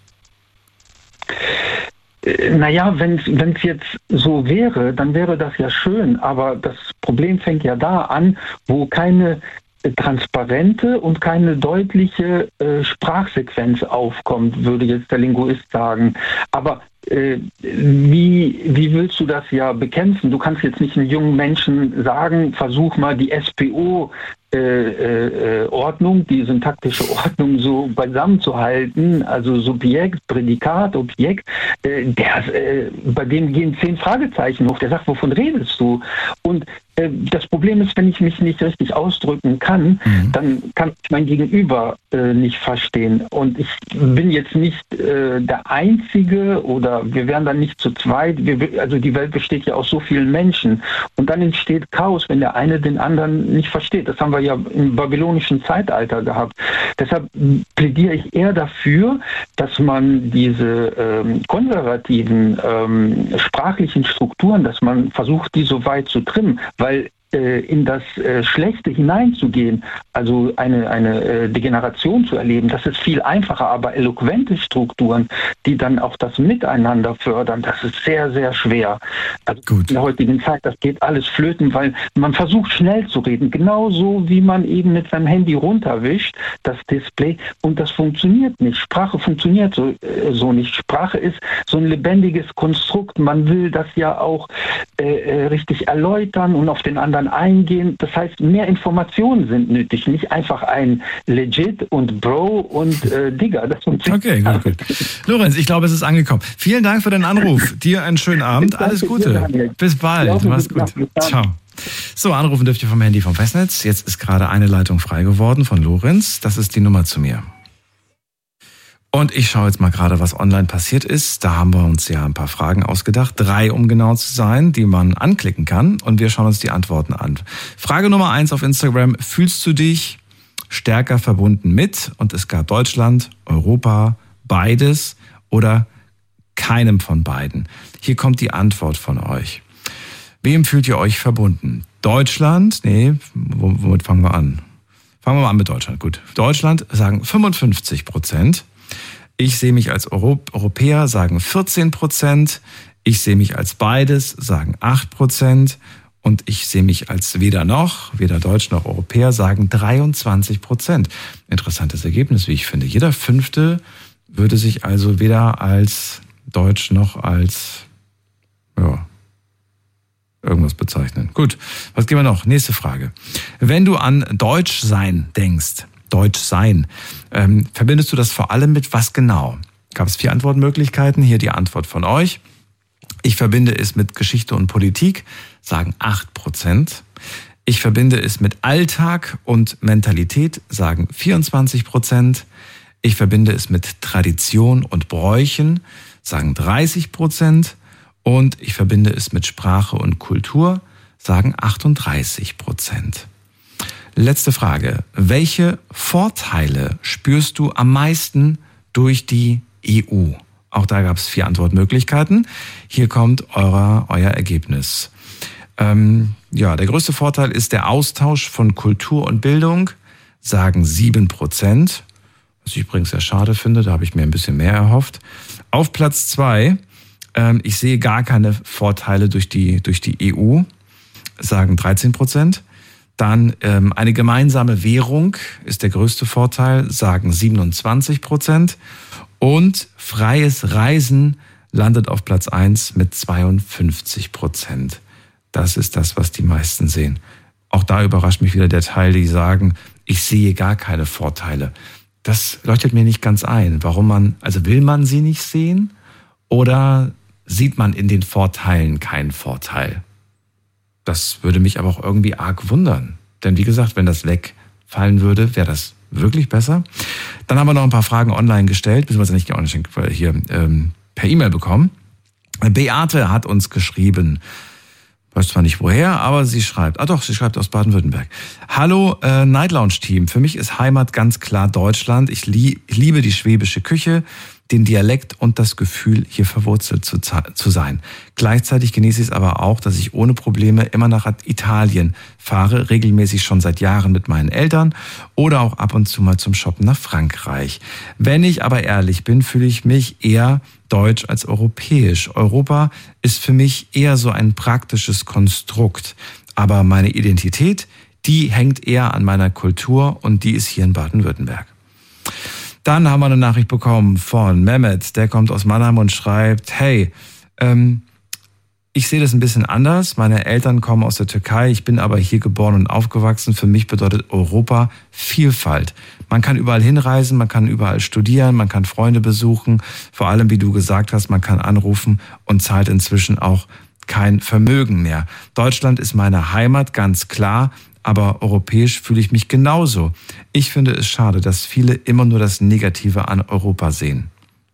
Naja, wenn es jetzt so wäre, dann wäre das ja schön, aber das Problem fängt ja da an, wo keine transparente und keine deutliche äh, Sprachsequenz aufkommt, würde jetzt der Linguist sagen. Aber äh, wie, wie willst du das ja bekämpfen? Du kannst jetzt nicht einem jungen Menschen sagen, versuch mal die S P O Äh, äh, Ordnung, die syntaktische Ordnung so beisammen zu halten, also Subjekt, Prädikat, Objekt, äh, der, äh, bei dem gehen zehn Fragezeichen hoch, der sagt, wovon redest du? Und äh, das Problem ist, wenn ich mich nicht richtig ausdrücken kann, mhm. dann kann ich mein Gegenüber äh, nicht verstehen. Und ich bin jetzt nicht äh, der Einzige oder wir wären dann nicht zu zweit, wir, also die Welt besteht ja aus so vielen Menschen und dann entsteht Chaos, wenn der eine den anderen nicht versteht. Das haben wir ja im babylonischen Zeitalter gehabt. Deshalb plädiere ich eher dafür, dass man diese ähm, konservativen ähm, sprachlichen Strukturen, dass man versucht, die so weit zu trimmen, weil in das äh, Schlechte hineinzugehen, also eine, eine äh, Degeneration zu erleben, das ist viel einfacher, aber eloquente Strukturen, die dann auch das Miteinander fördern, das ist sehr, sehr schwer. Also Gut. In der heutigen Zeit, das geht alles flöten, weil man versucht schnell zu reden, genauso wie man eben mit seinem Handy runterwischt, das Display, und das funktioniert nicht. Sprache funktioniert so, äh, so nicht. Sprache ist so ein lebendiges Konstrukt, man will das ja auch äh, richtig erläutern und auf den anderen eingehen. Das heißt, mehr Informationen sind nötig, nicht einfach ein Legit und Bro und äh, Digger. Das okay, gut, gut. Lorenz, ich glaube, es ist angekommen. Vielen Dank für den Anruf. Dir einen schönen Abend. Alles Gute. Bis bald. Mach's gut. Ciao. So, anrufen dürft ihr vom Handy vom Festnetz. Jetzt ist gerade eine Leitung frei geworden von Lorenz. Das ist die Nummer zu mir. Und ich schaue jetzt mal gerade, was online passiert ist. Da haben wir uns ja ein paar Fragen ausgedacht. Drei, um genau zu sein, die man anklicken kann. Und wir schauen uns die Antworten an. Frage Nummer eins auf Instagram. Fühlst du dich stärker verbunden mit? Und es gab Deutschland, Europa, beides oder keinem von beiden. Hier kommt die Antwort von euch. Wem fühlt ihr euch verbunden? Deutschland? Nee, womit fangen wir an? Fangen wir mal an mit Deutschland. Gut. Deutschland sagen fünfundfünfzig Prozent. Ich sehe mich als Europäer, sagen vierzehn Prozent. Ich sehe mich als beides, sagen acht Prozent. Und ich sehe mich als weder noch, weder Deutsch noch Europäer, sagen dreiundzwanzig Prozent. Interessantes Ergebnis, wie ich finde. Jeder Fünfte würde sich also weder als Deutsch noch als ja, irgendwas bezeichnen. Gut, was gehen wir noch? Nächste Frage. Wenn du an Deutschsein denkst, Deutsch sein. Ähm, verbindest du das vor allem mit was genau? Gab es vier Antwortmöglichkeiten. Hier die Antwort von euch. Ich verbinde es mit Geschichte und Politik, sagen acht Prozent. Ich verbinde es mit Alltag und Mentalität, sagen vierundzwanzig Prozent. Ich verbinde es mit Tradition und Bräuchen, sagen dreißig Prozent. Und ich verbinde es mit Sprache und Kultur, sagen achtunddreißig Prozent. Letzte Frage. Welche Vorteile spürst du am meisten durch die E U? Auch da gab es vier Antwortmöglichkeiten. Hier kommt euer, euer Ergebnis. Ähm, ja, der größte Vorteil ist der Austausch von Kultur und Bildung, sagen sieben Prozent. Was ich übrigens sehr schade finde, da habe ich mir ein bisschen mehr erhofft. Auf Platz zwei, ähm, ich sehe gar keine Vorteile durch die, durch die E U, sagen dreizehn Prozent. Dann ähm, eine gemeinsame Währung ist der größte Vorteil, sagen siebenundzwanzig Prozent. Und freies Reisen landet auf Platz eins mit zweiundfünfzig Prozent. Das ist das, was die meisten sehen. Auch da überrascht mich wieder der Teil, die sagen, ich sehe gar keine Vorteile. Das leuchtet mir nicht ganz ein. Warum man, also will man sie nicht sehen oder sieht man in den Vorteilen keinen Vorteil? Das würde mich aber auch irgendwie arg wundern. Denn wie gesagt, wenn das wegfallen würde, wäre das wirklich besser. Dann haben wir noch ein paar Fragen online gestellt, beziehungsweise nicht online, hier ähm, per E-Mail bekommen. Beate hat uns geschrieben, weiß zwar nicht woher, aber sie schreibt, ah doch, sie schreibt aus Baden-Württemberg. Hallo äh, Night Lounge Team, für mich ist Heimat ganz klar Deutschland. Ich, lie- ich liebe die schwäbische Küche, den Dialekt und das Gefühl, hier verwurzelt zu, zu sein. Gleichzeitig genieße ich es aber auch, dass ich ohne Probleme immer nach Italien fahre, regelmäßig schon seit Jahren mit meinen Eltern oder auch ab und zu mal zum Shoppen nach Frankreich. Wenn ich aber ehrlich bin, fühle ich mich eher deutsch als europäisch. Europa ist für mich eher so ein praktisches Konstrukt, aber meine Identität, die hängt eher an meiner Kultur und die ist hier in Baden-Württemberg. Dann haben wir eine Nachricht bekommen von Mehmet, der kommt aus Mannheim und schreibt, hey, ähm, ich sehe das ein bisschen anders. Meine Eltern kommen aus der Türkei, ich bin aber hier geboren und aufgewachsen. Für mich bedeutet Europa Vielfalt. Man kann überall hinreisen, man kann überall studieren, man kann Freunde besuchen. Vor allem, wie du gesagt hast, man kann anrufen und zahlt inzwischen auch kein Vermögen mehr. Deutschland ist meine Heimat, ganz klar. Aber europäisch fühle ich mich genauso. Ich finde es schade, dass viele immer nur das Negative an Europa sehen.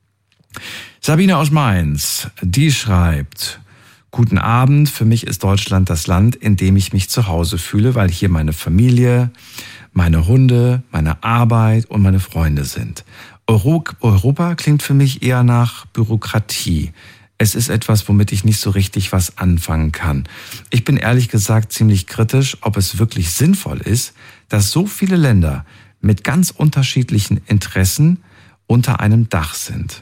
Sabine aus Mainz, die schreibt, guten Abend, für mich ist Deutschland das Land, in dem ich mich zu Hause fühle, weil hier meine Familie, meine Hunde, meine Arbeit und meine Freunde sind. Euro- Europa klingt für mich eher nach Bürokratie. Es ist etwas, womit ich nicht so richtig was anfangen kann. Ich bin ehrlich gesagt ziemlich kritisch, ob es wirklich sinnvoll ist, dass so viele Länder mit ganz unterschiedlichen Interessen unter einem Dach sind.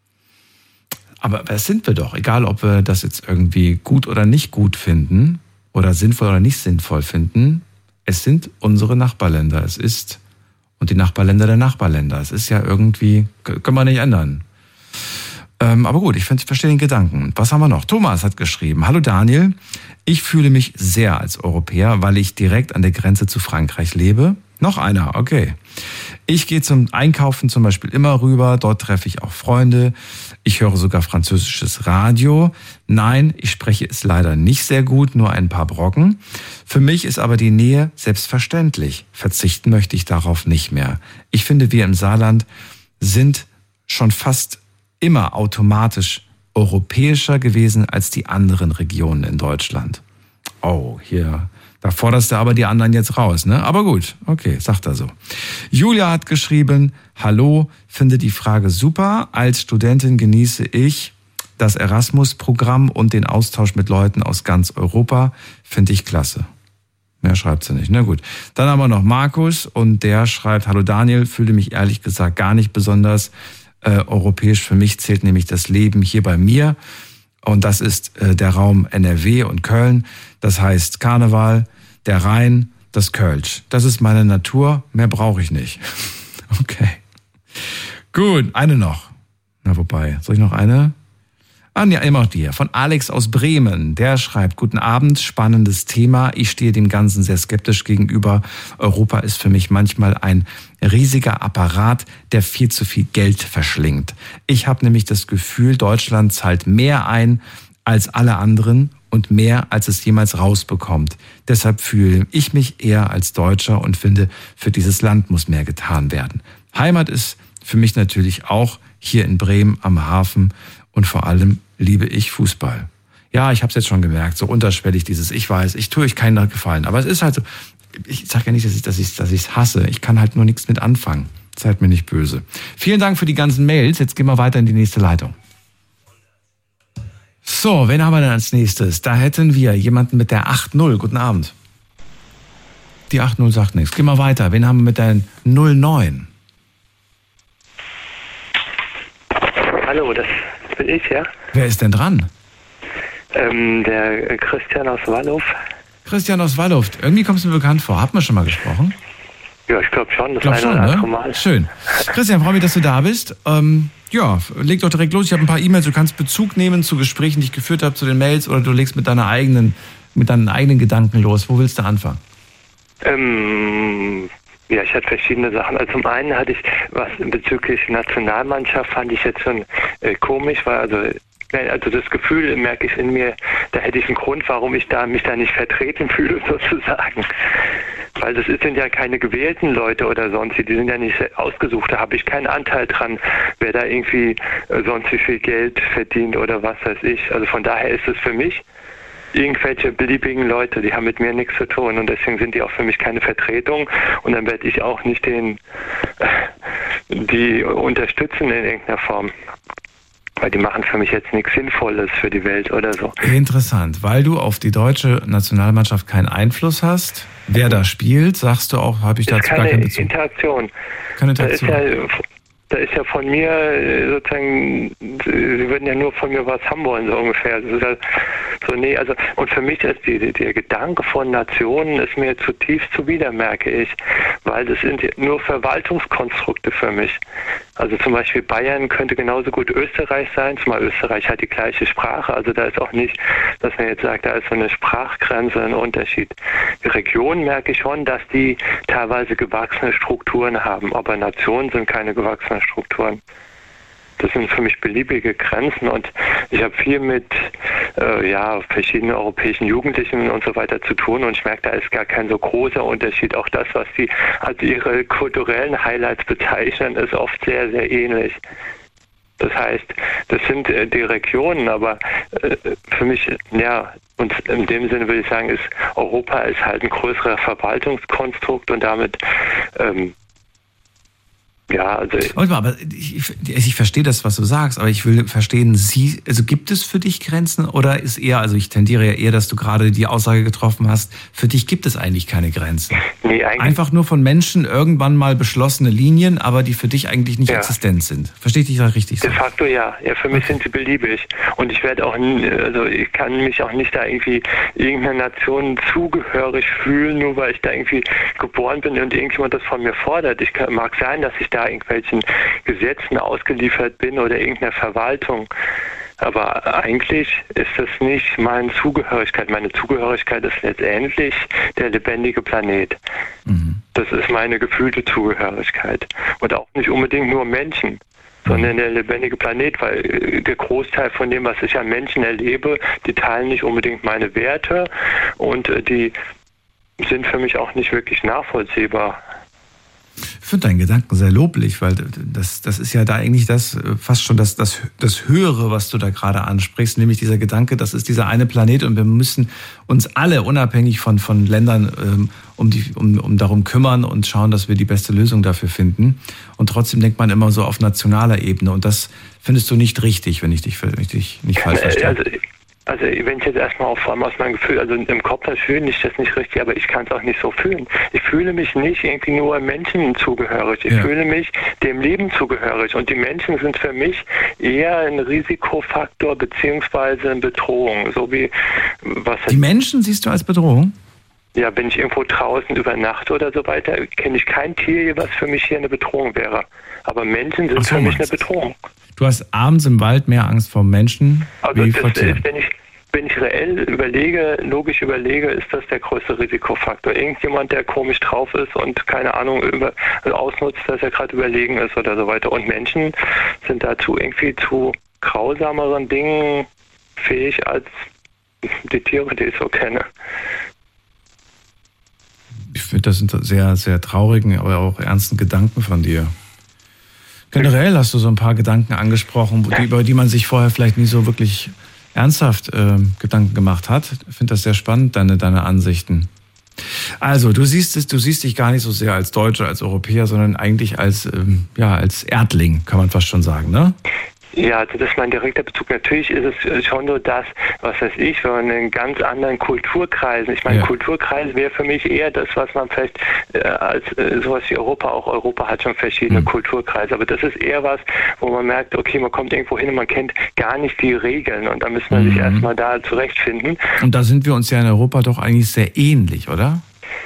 Aber das sind wir doch, egal ob wir das jetzt irgendwie gut oder nicht gut finden oder sinnvoll oder nicht sinnvoll finden. Es sind unsere Nachbarländer. Es ist, und die Nachbarländer der Nachbarländer. Es ist ja irgendwie, können wir nicht ändern. Ähm, aber gut, ich, find, ich verstehe den Gedanken. Was haben wir noch? Thomas hat geschrieben, hallo Daniel, ich fühle mich sehr als Europäer, weil ich direkt an der Grenze zu Frankreich lebe. Noch einer, okay. Ich gehe zum Einkaufen zum Beispiel immer rüber, dort treffe ich auch Freunde. Ich höre sogar französisches Radio. Nein, ich spreche es leider nicht sehr gut, nur ein paar Brocken. Für mich ist aber die Nähe selbstverständlich. Verzichten möchte ich darauf nicht mehr. Ich finde, wir im Saarland sind schon fast immer automatisch europäischer gewesen als die anderen Regionen in Deutschland. Oh, hier, da forderst du aber die anderen jetzt raus, ne? Aber gut, okay, sagt er so. Julia hat geschrieben, hallo, finde die Frage super. Als Studentin genieße ich das Erasmus-Programm und den Austausch mit Leuten aus ganz Europa. Finde ich klasse. Mehr schreibt sie nicht, na gut. Dann haben wir noch Markus und der schreibt, hallo Daniel, fühle mich ehrlich gesagt gar nicht besonders Äh, europäisch. Für mich zählt nämlich das Leben hier bei mir und das ist äh, der Raum N R W und Köln. Das heißt Karneval, der Rhein, das Kölsch. Das ist meine Natur, mehr brauche ich nicht. Okay. Gut, eine noch. Na wobei, soll ich noch eine? Ah, ja, immer noch die hier. Von Alex aus Bremen. Der schreibt, guten Abend, spannendes Thema. Ich stehe dem Ganzen sehr skeptisch gegenüber. Europa ist für mich manchmal ein riesiger Apparat, der viel zu viel Geld verschlingt. Ich habe nämlich das Gefühl, Deutschland zahlt mehr ein als alle anderen und mehr, als es jemals rausbekommt. Deshalb fühle ich mich eher als Deutscher und finde, für dieses Land muss mehr getan werden. Heimat ist für mich natürlich auch hier in Bremen am Hafen. Und vor allem liebe ich Fußball. Ja, ich habe es jetzt schon gemerkt, so unterschwellig dieses, ich weiß, ich tue euch keinen Gefallen. Aber es ist halt so, ich sage ja nicht, dass ich dass ich, dass ich es hasse. Ich kann halt nur nichts mit anfangen. Seid mir nicht böse. Vielen Dank für die ganzen Mails. Jetzt gehen wir weiter in die nächste Leitung. So, wen haben wir denn als nächstes? Da hätten wir jemanden mit der acht null. Guten Abend. Die acht null sagt nichts. Gehen wir weiter. Wen haben wir mit der null neun? Hallo, das bin ich, ja. Wer ist denn dran? Ähm, der Christian aus Wallow. Christian aus Wallow. Irgendwie kommst du mir bekannt vor. Haben wir schon mal gesprochen? Ja, ich glaube schon, das glaub eine schon, oder andere ne? Mal. Schön. Christian, freue mich, dass du da bist. Ähm, ja, leg doch direkt los. Ich habe ein paar E-Mails. Du kannst Bezug nehmen zu Gesprächen, die ich geführt habe, zu den Mails, oder du legst mit deiner eigenen, mit deinen eigenen Gedanken los. Wo willst du anfangen? Ähm, ja, ich hatte verschiedene Sachen. Also zum einen hatte ich was bezüglich Nationalmannschaft, fand ich jetzt schon äh, komisch, weil also Also das Gefühl merke ich in mir, da hätte ich einen Grund, warum ich da mich da nicht vertreten fühle, sozusagen. Weil das sind ja keine gewählten Leute oder sonst, die sind ja nicht ausgesucht, da habe ich keinen Anteil dran, wer da irgendwie sonst wie viel Geld verdient oder was weiß ich. Also von daher ist es für mich irgendwelche beliebigen Leute, die haben mit mir nichts zu tun und deswegen sind die auch für mich keine Vertretung und dann werde ich auch nicht den, die unterstützen in irgendeiner Form. Weil die machen für mich jetzt nichts Sinnvolles für die Welt oder so. Interessant, weil du auf die deutsche Nationalmannschaft keinen Einfluss hast. Wer da spielt, sagst du auch, habe ich dazu gar keinen Bezug. Interaktion. Keine Interaktion. Da ist ja, da ist ja von mir sozusagen, sie würden ja nur von mir was haben wollen, so ungefähr. Das ist ja so, nee, also, und für mich ist die, der Gedanke von Nationen ist mir zutiefst zuwider, merke ich, weil das sind nur Verwaltungskonstrukte für mich. Also zum Beispiel Bayern könnte genauso gut Österreich sein, zumal Österreich hat die gleiche Sprache, also da ist auch nicht, dass man jetzt sagt, da ist so eine Sprachgrenze, ein Unterschied. Die Regionen merke ich schon, dass die teilweise gewachsene Strukturen haben, aber Nationen sind keine gewachsenen Strukturen. Das sind für mich beliebige Grenzen und ich habe viel mit äh, ja, verschiedenen europäischen Jugendlichen und so weiter zu tun und ich merke, da ist gar kein so großer Unterschied. Auch das, was die als ihre kulturellen Highlights bezeichnen, ist oft sehr, sehr ähnlich. Das heißt, das sind äh, die Regionen, aber äh, für mich, ja, und in dem Sinne würde ich sagen, ist Europa ist halt ein größerer Verwaltungskonstrukt und damit ähm, ja, also aber ich, ich verstehe das, was du sagst, aber ich will verstehen, sie, also gibt es für dich Grenzen oder ist eher, also ich tendiere ja eher, dass du gerade die Aussage getroffen hast, für dich gibt es eigentlich keine Grenzen. Nee, eigentlich einfach nur von Menschen irgendwann mal beschlossene Linien, aber die für dich eigentlich nicht ja. existent sind. Verstehe ich dich da richtig? De facto ja. Ja, für mich sind sie beliebig. Und ich werde auch, also ich kann mich auch nicht da irgendwie irgendeiner Nation zugehörig fühlen, nur weil ich da irgendwie geboren bin und irgendjemand das von mir fordert. Ich kann, mag sein, dass ich da irgendwelchen Gesetzen ausgeliefert bin oder irgendeiner Verwaltung. Aber eigentlich ist das nicht meine Zugehörigkeit. Meine Zugehörigkeit ist letztendlich der lebendige Planet. Mhm. Das ist meine gefühlte Zugehörigkeit. Und auch nicht unbedingt nur Menschen, sondern der lebendige Planet, weil der Großteil von dem, was ich an Menschen erlebe, die teilen nicht unbedingt meine Werte und die sind für mich auch nicht wirklich nachvollziehbar. Ich finde deinen Gedanken sehr loblich, weil das, das ist ja da eigentlich das, fast schon das, das, das Höhere, was du da gerade ansprichst, nämlich dieser Gedanke, das ist dieser eine Planet und wir müssen uns alle unabhängig von, von Ländern ähm, um, die, um, um darum kümmern und schauen, dass wir die beste Lösung dafür finden. Und trotzdem denkt man immer so auf nationaler Ebene und das findest du nicht richtig, wenn ich dich, wenn ich dich nicht falsch verstehe. Also, Also wenn ich jetzt erstmal auf, vor allem aus meinem Gefühl, also im Kopf fühle ich das nicht richtig, aber ich kann es auch nicht so fühlen. Ich fühle mich nicht irgendwie nur Menschen zugehörig. Ich ja. fühle mich dem Leben zugehörig. Und die Menschen sind für mich eher ein Risikofaktor beziehungsweise eine Bedrohung. So wie was die Menschen siehst du als Bedrohung? Ja, wenn ich irgendwo draußen übernachte oder so weiter, kenne ich kein Tier, was für mich hier eine Bedrohung wäre. Aber Menschen sind so, für mich eine Bedrohung. Du hast abends im Wald mehr Angst vor Menschen also wie das vor Tieren. Ist, wenn ich wenn ich reell überlege, logisch überlege, ist das der größte Risikofaktor. Irgendjemand, der komisch drauf ist und keine Ahnung über, also ausnutzt, dass er gerade überlegen ist oder so weiter. Und Menschen sind dazu irgendwie zu grausameren Dingen fähig als die Tiere, die ich so kenne. Ich finde, das sind sehr, sehr traurigen, aber auch ernsten Gedanken von dir. Generell hast du so ein paar Gedanken angesprochen, die, über die man sich vorher vielleicht nie so wirklich ernsthaft äh, Gedanken gemacht hat. Ich finde das sehr spannend, deine, deine Ansichten. Also, du siehst es, du siehst dich gar nicht so sehr als Deutscher, als Europäer, sondern eigentlich als, ähm, ja, als Erdling, kann man fast schon sagen, ne? Ja, also das ist mein direkter Bezug. Natürlich ist es schon so, dass, was weiß ich, wenn man in ganz anderen Kulturkreisen, ich meine, ja. Kulturkreis wäre für mich eher das, was man vielleicht äh, als äh, sowas wie Europa, auch Europa hat schon verschiedene mhm. Kulturkreise, aber das ist eher was, wo man merkt, okay, man kommt irgendwo hin und man kennt gar nicht die Regeln und dann müssen wir mhm. sich erstmal da zurechtfinden. Und da sind wir uns ja in Europa doch eigentlich sehr ähnlich, oder?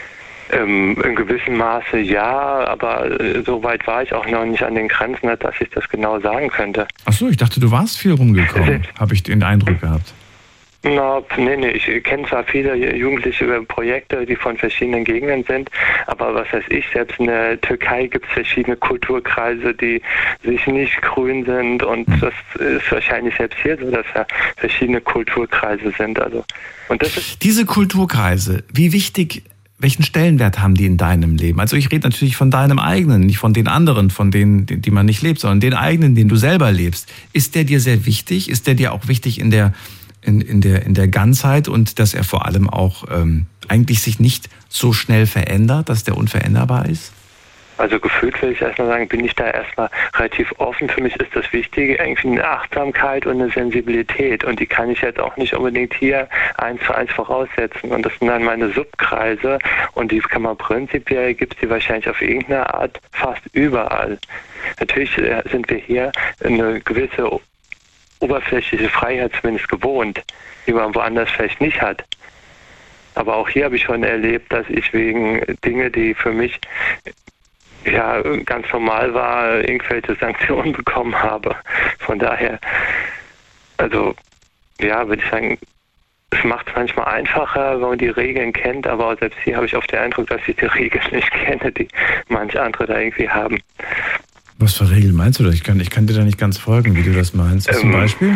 Ähm, in gewissem Maße ja, aber äh, so weit war ich auch noch nicht an den Grenzen, dass ich das genau sagen könnte. Ach so, ich dachte, du warst viel rumgekommen, habe ich den Eindruck gehabt. Na, nee, nee, ich kenne zwar viele jugendliche Projekte, die von verschiedenen Gegenden sind, aber was weiß ich, selbst in der Türkei gibt es verschiedene Kulturkreise, die sich nicht grün sind und das ist wahrscheinlich selbst hier so, dass ja verschiedene Kulturkreise sind. Also, und das ist Diese Kulturkreise, wie wichtig, welchen Stellenwert haben die in deinem Leben? Also ich rede natürlich von deinem eigenen, nicht von den anderen, von denen, die man nicht lebt, sondern den eigenen, den du selber lebst. Ist der dir sehr wichtig? Ist der dir auch wichtig in der In, in, der, in der Ganzheit und dass er vor allem auch ähm, eigentlich sich nicht so schnell verändert, dass der unveränderbar ist? Also gefühlt will ich erstmal sagen, bin ich da erstmal relativ offen. Für mich ist das Wichtige irgendwie eine Achtsamkeit und eine Sensibilität und die kann ich jetzt auch nicht unbedingt hier eins zu eins voraussetzen. Und das sind dann meine Subkreise und die kann man prinzipiell, gibt es die wahrscheinlich auf irgendeine Art fast überall. Natürlich sind wir hier eine gewisse oberflächliche Freiheit zumindest gewohnt, die man woanders vielleicht nicht hat. Aber auch hier habe ich schon erlebt, dass ich wegen Dinge, die für mich ja ganz normal war, irgendwelche Sanktionen bekommen habe. Von daher, also ja, würde ich sagen, es macht es manchmal einfacher, wenn man die Regeln kennt, aber selbst hier habe ich oft den Eindruck, dass ich die Regeln nicht kenne, die manche andere da irgendwie haben. Was für Regeln meinst du da? Ich kann, ich kann dir da nicht ganz folgen, wie du das meinst. Hast du ein Beispiel?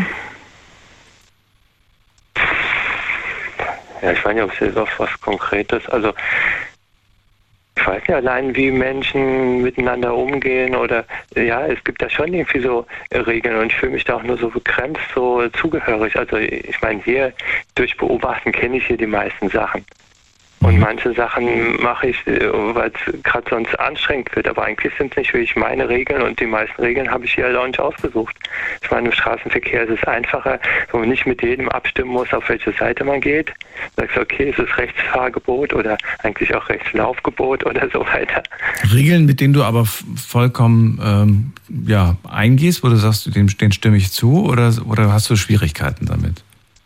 Ja, ich weiß nicht, ob es jetzt auf was Konkretes, also ich weiß nicht, allein wie Menschen miteinander umgehen oder, ja, es gibt da schon irgendwie so Regeln und ich fühle mich da auch nur so begrenzt, so zugehörig. Also ich meine, hier durch Beobachten kenne ich hier die meisten Sachen. Und manche Sachen mache ich, weil es gerade sonst anstrengend wird. Aber eigentlich sind es nicht wirklich meine Regeln und die meisten Regeln habe ich hier halt auch nicht ausgesucht. Ich meine, im Straßenverkehr ist es einfacher, wo man nicht mit jedem abstimmen muss, auf welche Seite man geht. Du sagst, okay, es ist Rechtsfahrgebot oder eigentlich auch Rechtslaufgebot oder so weiter. Regeln, mit denen du aber vollkommen ähm, ja, eingehst, wo du sagst, denen, denen stimme ich zu oder, oder hast du Schwierigkeiten damit?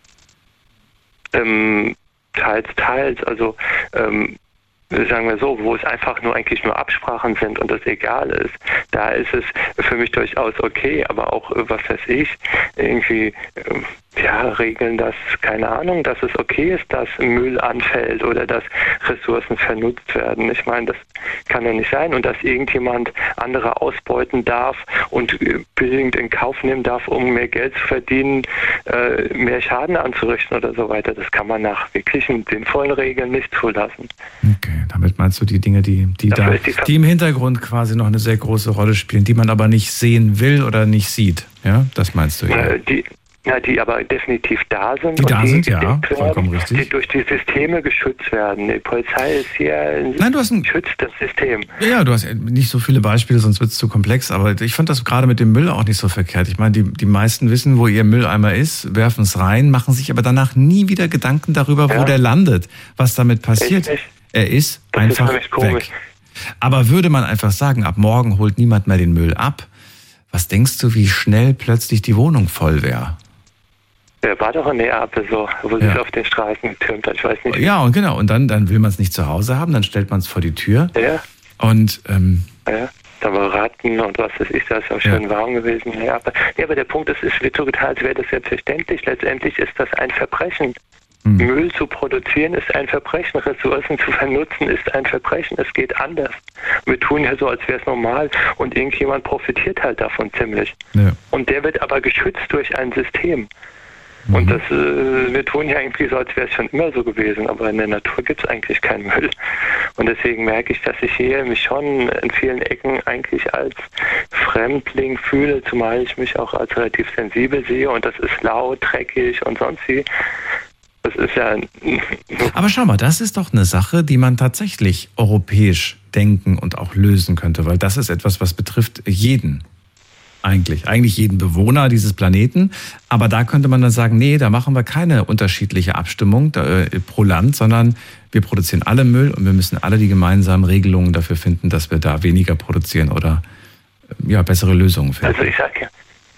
Ähm... Teils, teils, also ähm, sagen wir so, wo es einfach nur eigentlich nur Absprachen sind und das egal ist, da ist es für mich durchaus okay, aber auch, was weiß ich, irgendwie, ähm, ja, regeln, dass, keine Ahnung, dass es okay ist, dass Müll anfällt oder dass Ressourcen vernutzt werden. Ich meine, das kann ja nicht sein und dass irgendjemand andere ausbeuten darf und billigend in Kauf nehmen darf, um mehr Geld zu verdienen, äh, mehr Schaden anzurichten oder so weiter. Das kann man nach wirklichen sinnvollen Regeln nicht zulassen. Okay, damit meinst du die Dinge, die, die, da, die, die im Hintergrund quasi noch eine sehr große Rolle spielen, die man aber nicht sehen will oder nicht sieht. Ja, das meinst du ja. Äh, die, Ja, die aber definitiv da sind. Die und da die sind, ja, werden, vollkommen richtig. Die durch die Systeme geschützt werden. Die Polizei ist hier ein, Nein, du hast ein, schützt das System. Ja, du hast nicht so viele Beispiele, sonst wird es zu komplex. Aber ich fand das gerade mit dem Müll auch nicht so verkehrt. Ich meine, die, die meisten wissen, wo ihr Mülleimer ist, werfen es rein, machen sich aber danach nie wieder Gedanken darüber, ja. wo der landet, was damit passiert. Echt? Er ist das einfach ist weg. Aber würde man einfach sagen, ab morgen holt niemand mehr den Müll ab, was denkst du, wie schnell plötzlich die Wohnung voll wäre? Der war doch in Neapel so, wo ja. sich auf den Straßen getürmt hat, ich weiß nicht. Ja, und genau, und dann, dann will man es nicht zu Hause haben, dann stellt man es vor die Tür. Ja. Und, ähm, ja, da war Ratten und was weiß ich, da ist auch schön ja. warm gewesen. Ja, aber, ja, aber der Punkt ist, es wird so getan, als wäre das selbstverständlich. Letztendlich ist das ein Verbrechen. Hm. Müll zu produzieren ist ein Verbrechen, Ressourcen zu vernutzen ist ein Verbrechen. Es geht anders. Wir tun ja so, als wäre es normal und irgendjemand profitiert halt davon ziemlich. Ja. Und der wird aber geschützt durch ein System. Und das, äh, wir tun ja eigentlich so, als wäre es schon immer so gewesen, aber in der Natur gibt es eigentlich keinen Müll. Und deswegen merke ich, dass ich hier mich schon in vielen Ecken eigentlich als Fremdling fühle, zumal ich mich auch als relativ sensibel sehe und das ist laut, dreckig und sonst wie. Das ist ja... Aber schau mal, das ist doch eine Sache, die man tatsächlich europäisch denken und auch lösen könnte, weil das ist etwas, was betrifft jeden. Eigentlich, eigentlich jeden Bewohner dieses Planeten. Aber da könnte man dann sagen, nee, da machen wir keine unterschiedliche Abstimmung da, äh, pro Land, sondern wir produzieren alle Müll und wir müssen alle die gemeinsamen Regelungen dafür finden, dass wir da weniger produzieren oder äh, ja, bessere Lösungen finden. Also ich sage ja,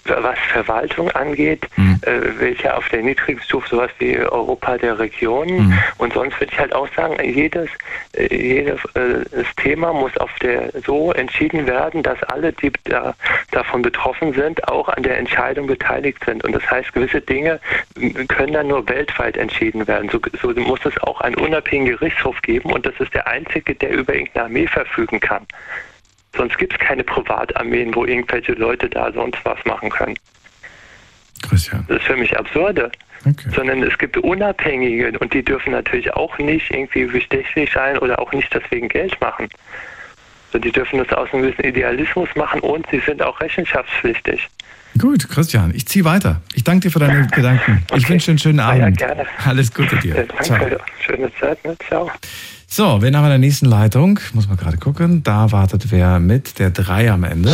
was Verwaltung angeht, mhm. äh, welche auf der niedrigen Stufe, sowas wie Europa der Regionen. Mhm. Und sonst würde ich halt auch sagen, jedes, äh, jedes äh, das Thema muss auf der so entschieden werden, dass alle, die da, davon betroffen sind, auch an der Entscheidung beteiligt sind. Und das heißt, gewisse Dinge können dann nur weltweit entschieden werden. So, so muss es auch einen unabhängigen Gerichtshof geben und das ist der einzige, der über irgendeine Armee verfügen kann. Sonst gibt es keine Privatarmeen, wo irgendwelche Leute da sonst was machen können. Christian. Das ist für mich absurde. Okay. Sondern es gibt Unabhängige und die dürfen natürlich auch nicht irgendwie bestechlich sein oder auch nicht deswegen Geld machen. Also die dürfen das aus einem gewissen Idealismus machen und sie sind auch rechenschaftspflichtig. Gut, Christian, ich ziehe weiter. Ich danke dir für deine Gedanken. Ich okay. wünsche dir einen schönen Abend. Ja, gerne. Alles Gute dir. Ja, danke. Ciao. Schöne Zeit. Ne? Ciao. So, wen haben wir in der nächsten Leitung? Muss man gerade gucken. Da wartet wer mit der drei am Ende.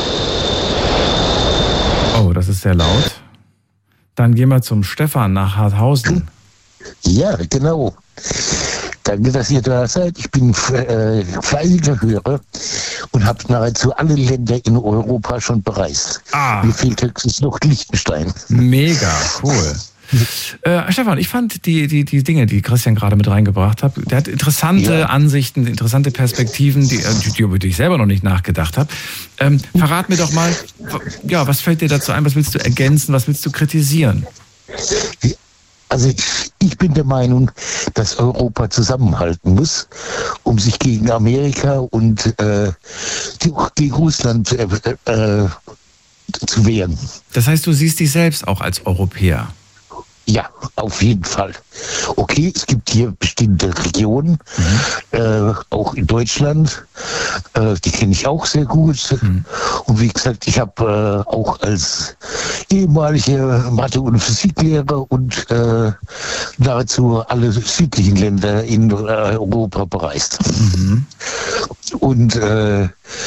Oh, das ist sehr laut. Dann gehen wir zum Stefan nach Harthausen. Ja, genau. Danke, dass ihr da seid. Ich bin äh, fleißiger Hörer und habe nahezu alle Länder in Europa schon bereist. Ah. Mir fehlt höchstens noch Liechtenstein. Mega, cool. Äh, Stefan, ich fand die, die, die Dinge, die Christian gerade mit reingebracht hat, der hat interessante ja. Ansichten, interessante Perspektiven, die, die, über die ich selber noch nicht nachgedacht habe. Ähm, verrat mir doch mal, ja, was fällt dir dazu ein, was willst du ergänzen, was willst du kritisieren? Also ich, ich bin der Meinung, dass Europa zusammenhalten muss, um sich gegen Amerika und äh, gegen Russland äh, äh, zu wehren. Das heißt, du siehst dich selbst auch als Europäer? Ja, auf jeden Fall. Okay, es gibt hier bestimmte Regionen, mhm. äh, auch in Deutschland, äh, die kenne ich auch sehr gut. Mhm. Und wie gesagt, ich habe äh, auch als ehemaliger Mathe- und Physiklehrer und äh, nahezu alle südlichen Länder in äh, Europa bereist. Mhm. Und äh,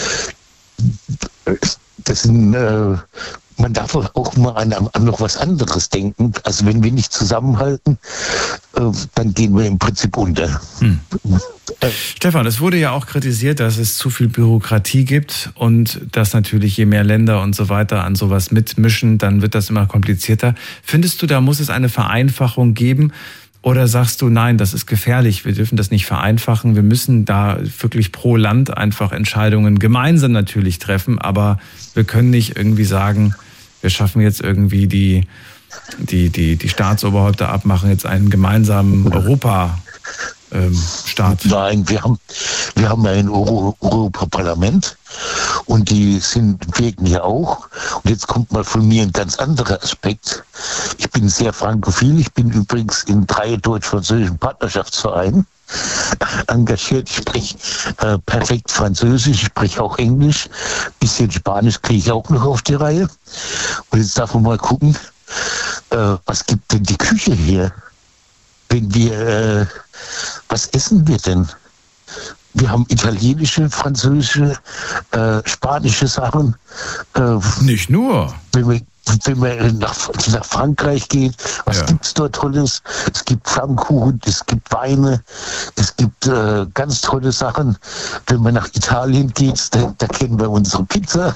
das sind... Äh, Man darf auch mal an, an noch was anderes denken. Also wenn wir nicht zusammenhalten, äh, dann gehen wir im Prinzip unter. Hm. Äh, Stefan, es wurde ja auch kritisiert, dass es zu viel Bürokratie gibt und dass natürlich je mehr Länder und so weiter an sowas mitmischen, dann wird das immer komplizierter. Findest du, da muss es eine Vereinfachung geben? Oder sagst du, nein, das ist gefährlich, wir dürfen das nicht vereinfachen, wir müssen da wirklich pro Land einfach Entscheidungen gemeinsam natürlich treffen, aber wir können nicht irgendwie sagen, wir schaffen jetzt irgendwie die, die, die, die Staatsoberhäupter ab, machen jetzt einen gemeinsamen Europa. Ähm, Staat. Nein, wir haben, wir haben ein Euro, Europaparlament und die sind wirken hier auch. Und jetzt kommt mal von mir ein ganz anderer Aspekt. Ich bin sehr frankophil. Ich bin übrigens in drei deutsch-französischen Partnerschaftsvereinen engagiert. Ich spreche äh, perfekt Französisch, ich spreche auch Englisch. Ein bisschen Spanisch kriege ich auch noch auf die Reihe. Und jetzt darf man mal gucken, äh, was gibt denn die Küche hier? Wenn wir, äh, was essen wir denn? Wir haben italienische, französische, äh, spanische Sachen. Äh, Nicht nur. Wenn wir, wenn man nach, nach Frankreich geht, was ja. gibt's dort Tolles? Es gibt Flammkuchen, es gibt Weine, es gibt äh, ganz tolle Sachen. Wenn man nach Italien geht, da, da kennen wir unsere Pizza.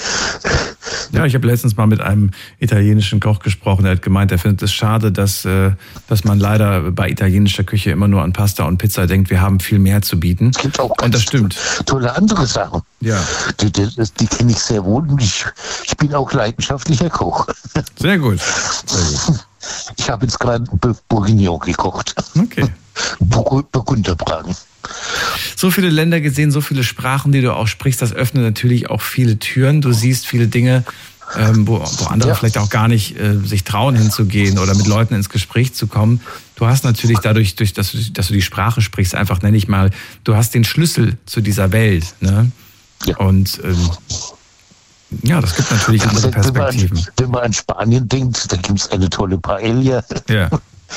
Ja, ich habe letztens mal mit einem italienischen Koch gesprochen, der hat gemeint, er findet es schade, dass, äh, dass man leider bei italienischer Küche immer nur an Pasta und Pizza denkt, wir haben viel mehr zu bieten. Es gibt auch ganz und das stimmt. tolle andere Sachen. Ja. Die, die, die kenne ich sehr wohl und ich, ich bin auch leidenschaftlicher Koch. Sehr gut. Sehr gut. Ich habe jetzt gerade Bœuf Bourguignon gekocht. Okay. Burgunderbraten. So viele Länder gesehen, so viele Sprachen, die du auch sprichst, das öffnet natürlich auch viele Türen. Du siehst viele Dinge, ähm, wo, wo andere ja. vielleicht auch gar nicht äh, sich trauen hinzugehen oder mit Leuten ins Gespräch zu kommen. Du hast natürlich dadurch, durch, dass, du, dass du die Sprache sprichst, einfach nenne ich mal, du hast den Schlüssel zu dieser Welt. Ne? Ja. Und ähm, ja, das gibt natürlich andere Perspektiven. Wenn man, wenn man an Spanien denkt, da gibt es eine tolle Paella. Ja.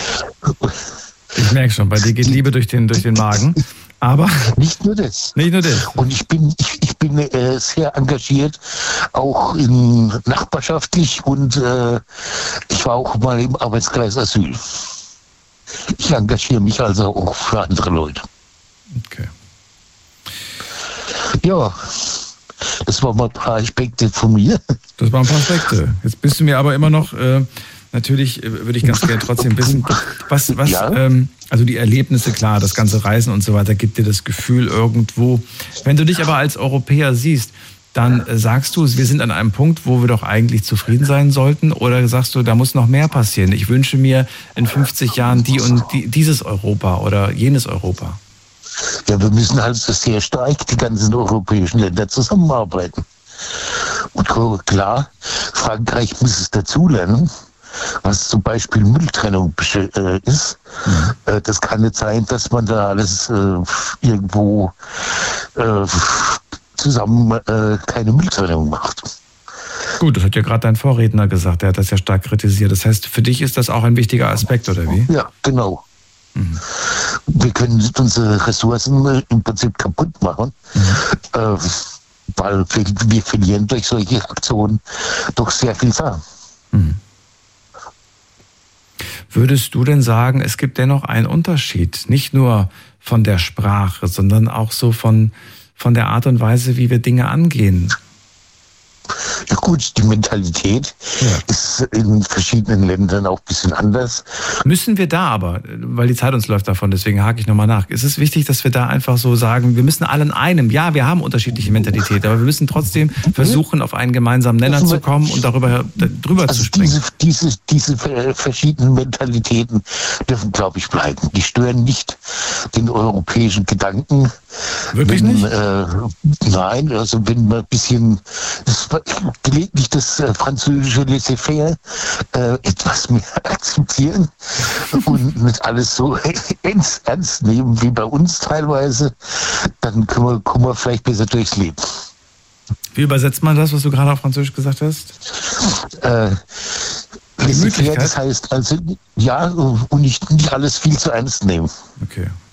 Ich merke schon, bei dir geht Liebe durch den, durch den Magen. Aber nicht nur das. Nicht nur das. Und ich bin, ich, ich bin äh, sehr engagiert, auch in nachbarschaftlich und äh, ich war auch mal im Arbeitskreis Asyl. Ich engagiere mich also auch für andere Leute. Okay. Ja, Das waren mal ein paar Aspekte von mir. Das waren ein paar Aspekte. Jetzt bist du mir aber immer noch, äh, natürlich äh, würde ich ganz gerne trotzdem wissen, was, was Ja. ähm, also die Erlebnisse, klar, das ganze Reisen und so weiter, gibt dir das Gefühl irgendwo. Wenn du dich aber als Europäer siehst, dann äh, sagst du, wir sind an einem Punkt, wo wir doch eigentlich zufrieden sein sollten, oder sagst du, da muss noch mehr passieren? Ich wünsche mir in fünfzig Jahren die und die, dieses Europa oder jenes Europa. Ja, wir müssen also sehr stark die ganzen europäischen Länder zusammenarbeiten. Und klar, Frankreich muss es dazulernen, was zum Beispiel Mülltrennung äh, ist. Mhm. Äh, das kann nicht sein, dass man da alles äh, irgendwo äh, zusammen äh, keine Mülltrennung macht. Gut, das hat ja gerade dein Vorredner gesagt, der hat das ja stark kritisiert. Das heißt, für dich ist das auch ein wichtiger Aspekt, oder wie? Ja, genau. Mhm. Wir können unsere Ressourcen im Prinzip kaputt machen, mhm. äh, weil wir, wir verlieren durch solche Aktionen doch sehr viel Sachen. Mhm. Würdest du denn sagen, es gibt dennoch einen Unterschied, nicht nur von der Sprache, sondern auch so von, von der Art und Weise, wie wir Dinge angehen? Ja gut, die Mentalität ja. ist in verschiedenen Ländern auch ein bisschen anders. Müssen wir da aber, weil die Zeit uns läuft davon, deswegen hake ich nochmal nach. Ist es wichtig, dass wir da einfach so sagen, wir müssen alle in einem, ja, wir haben unterschiedliche Mentalität, aber wir müssen trotzdem versuchen, auf einen gemeinsamen Nenner zu kommen und darüber drüber also zu springen. Diese, diese, diese verschiedenen Mentalitäten dürfen, glaube ich, bleiben. Die stören nicht den europäischen Gedanken. Wirklich wenn, nicht? Äh, nein, also wenn man ein bisschen das, gelegentlich das äh, französische Laissez-faire äh, etwas mehr akzeptieren und nicht alles so ernst, ernst nehmen wie bei uns teilweise, dann können wir, kommen wir vielleicht besser durchs Leben. Wie übersetzt man das, was du gerade auf Französisch gesagt hast? Äh, Laissez-faire, das heißt also, ja, und nicht, nicht alles viel zu ernst nehmen. Okay.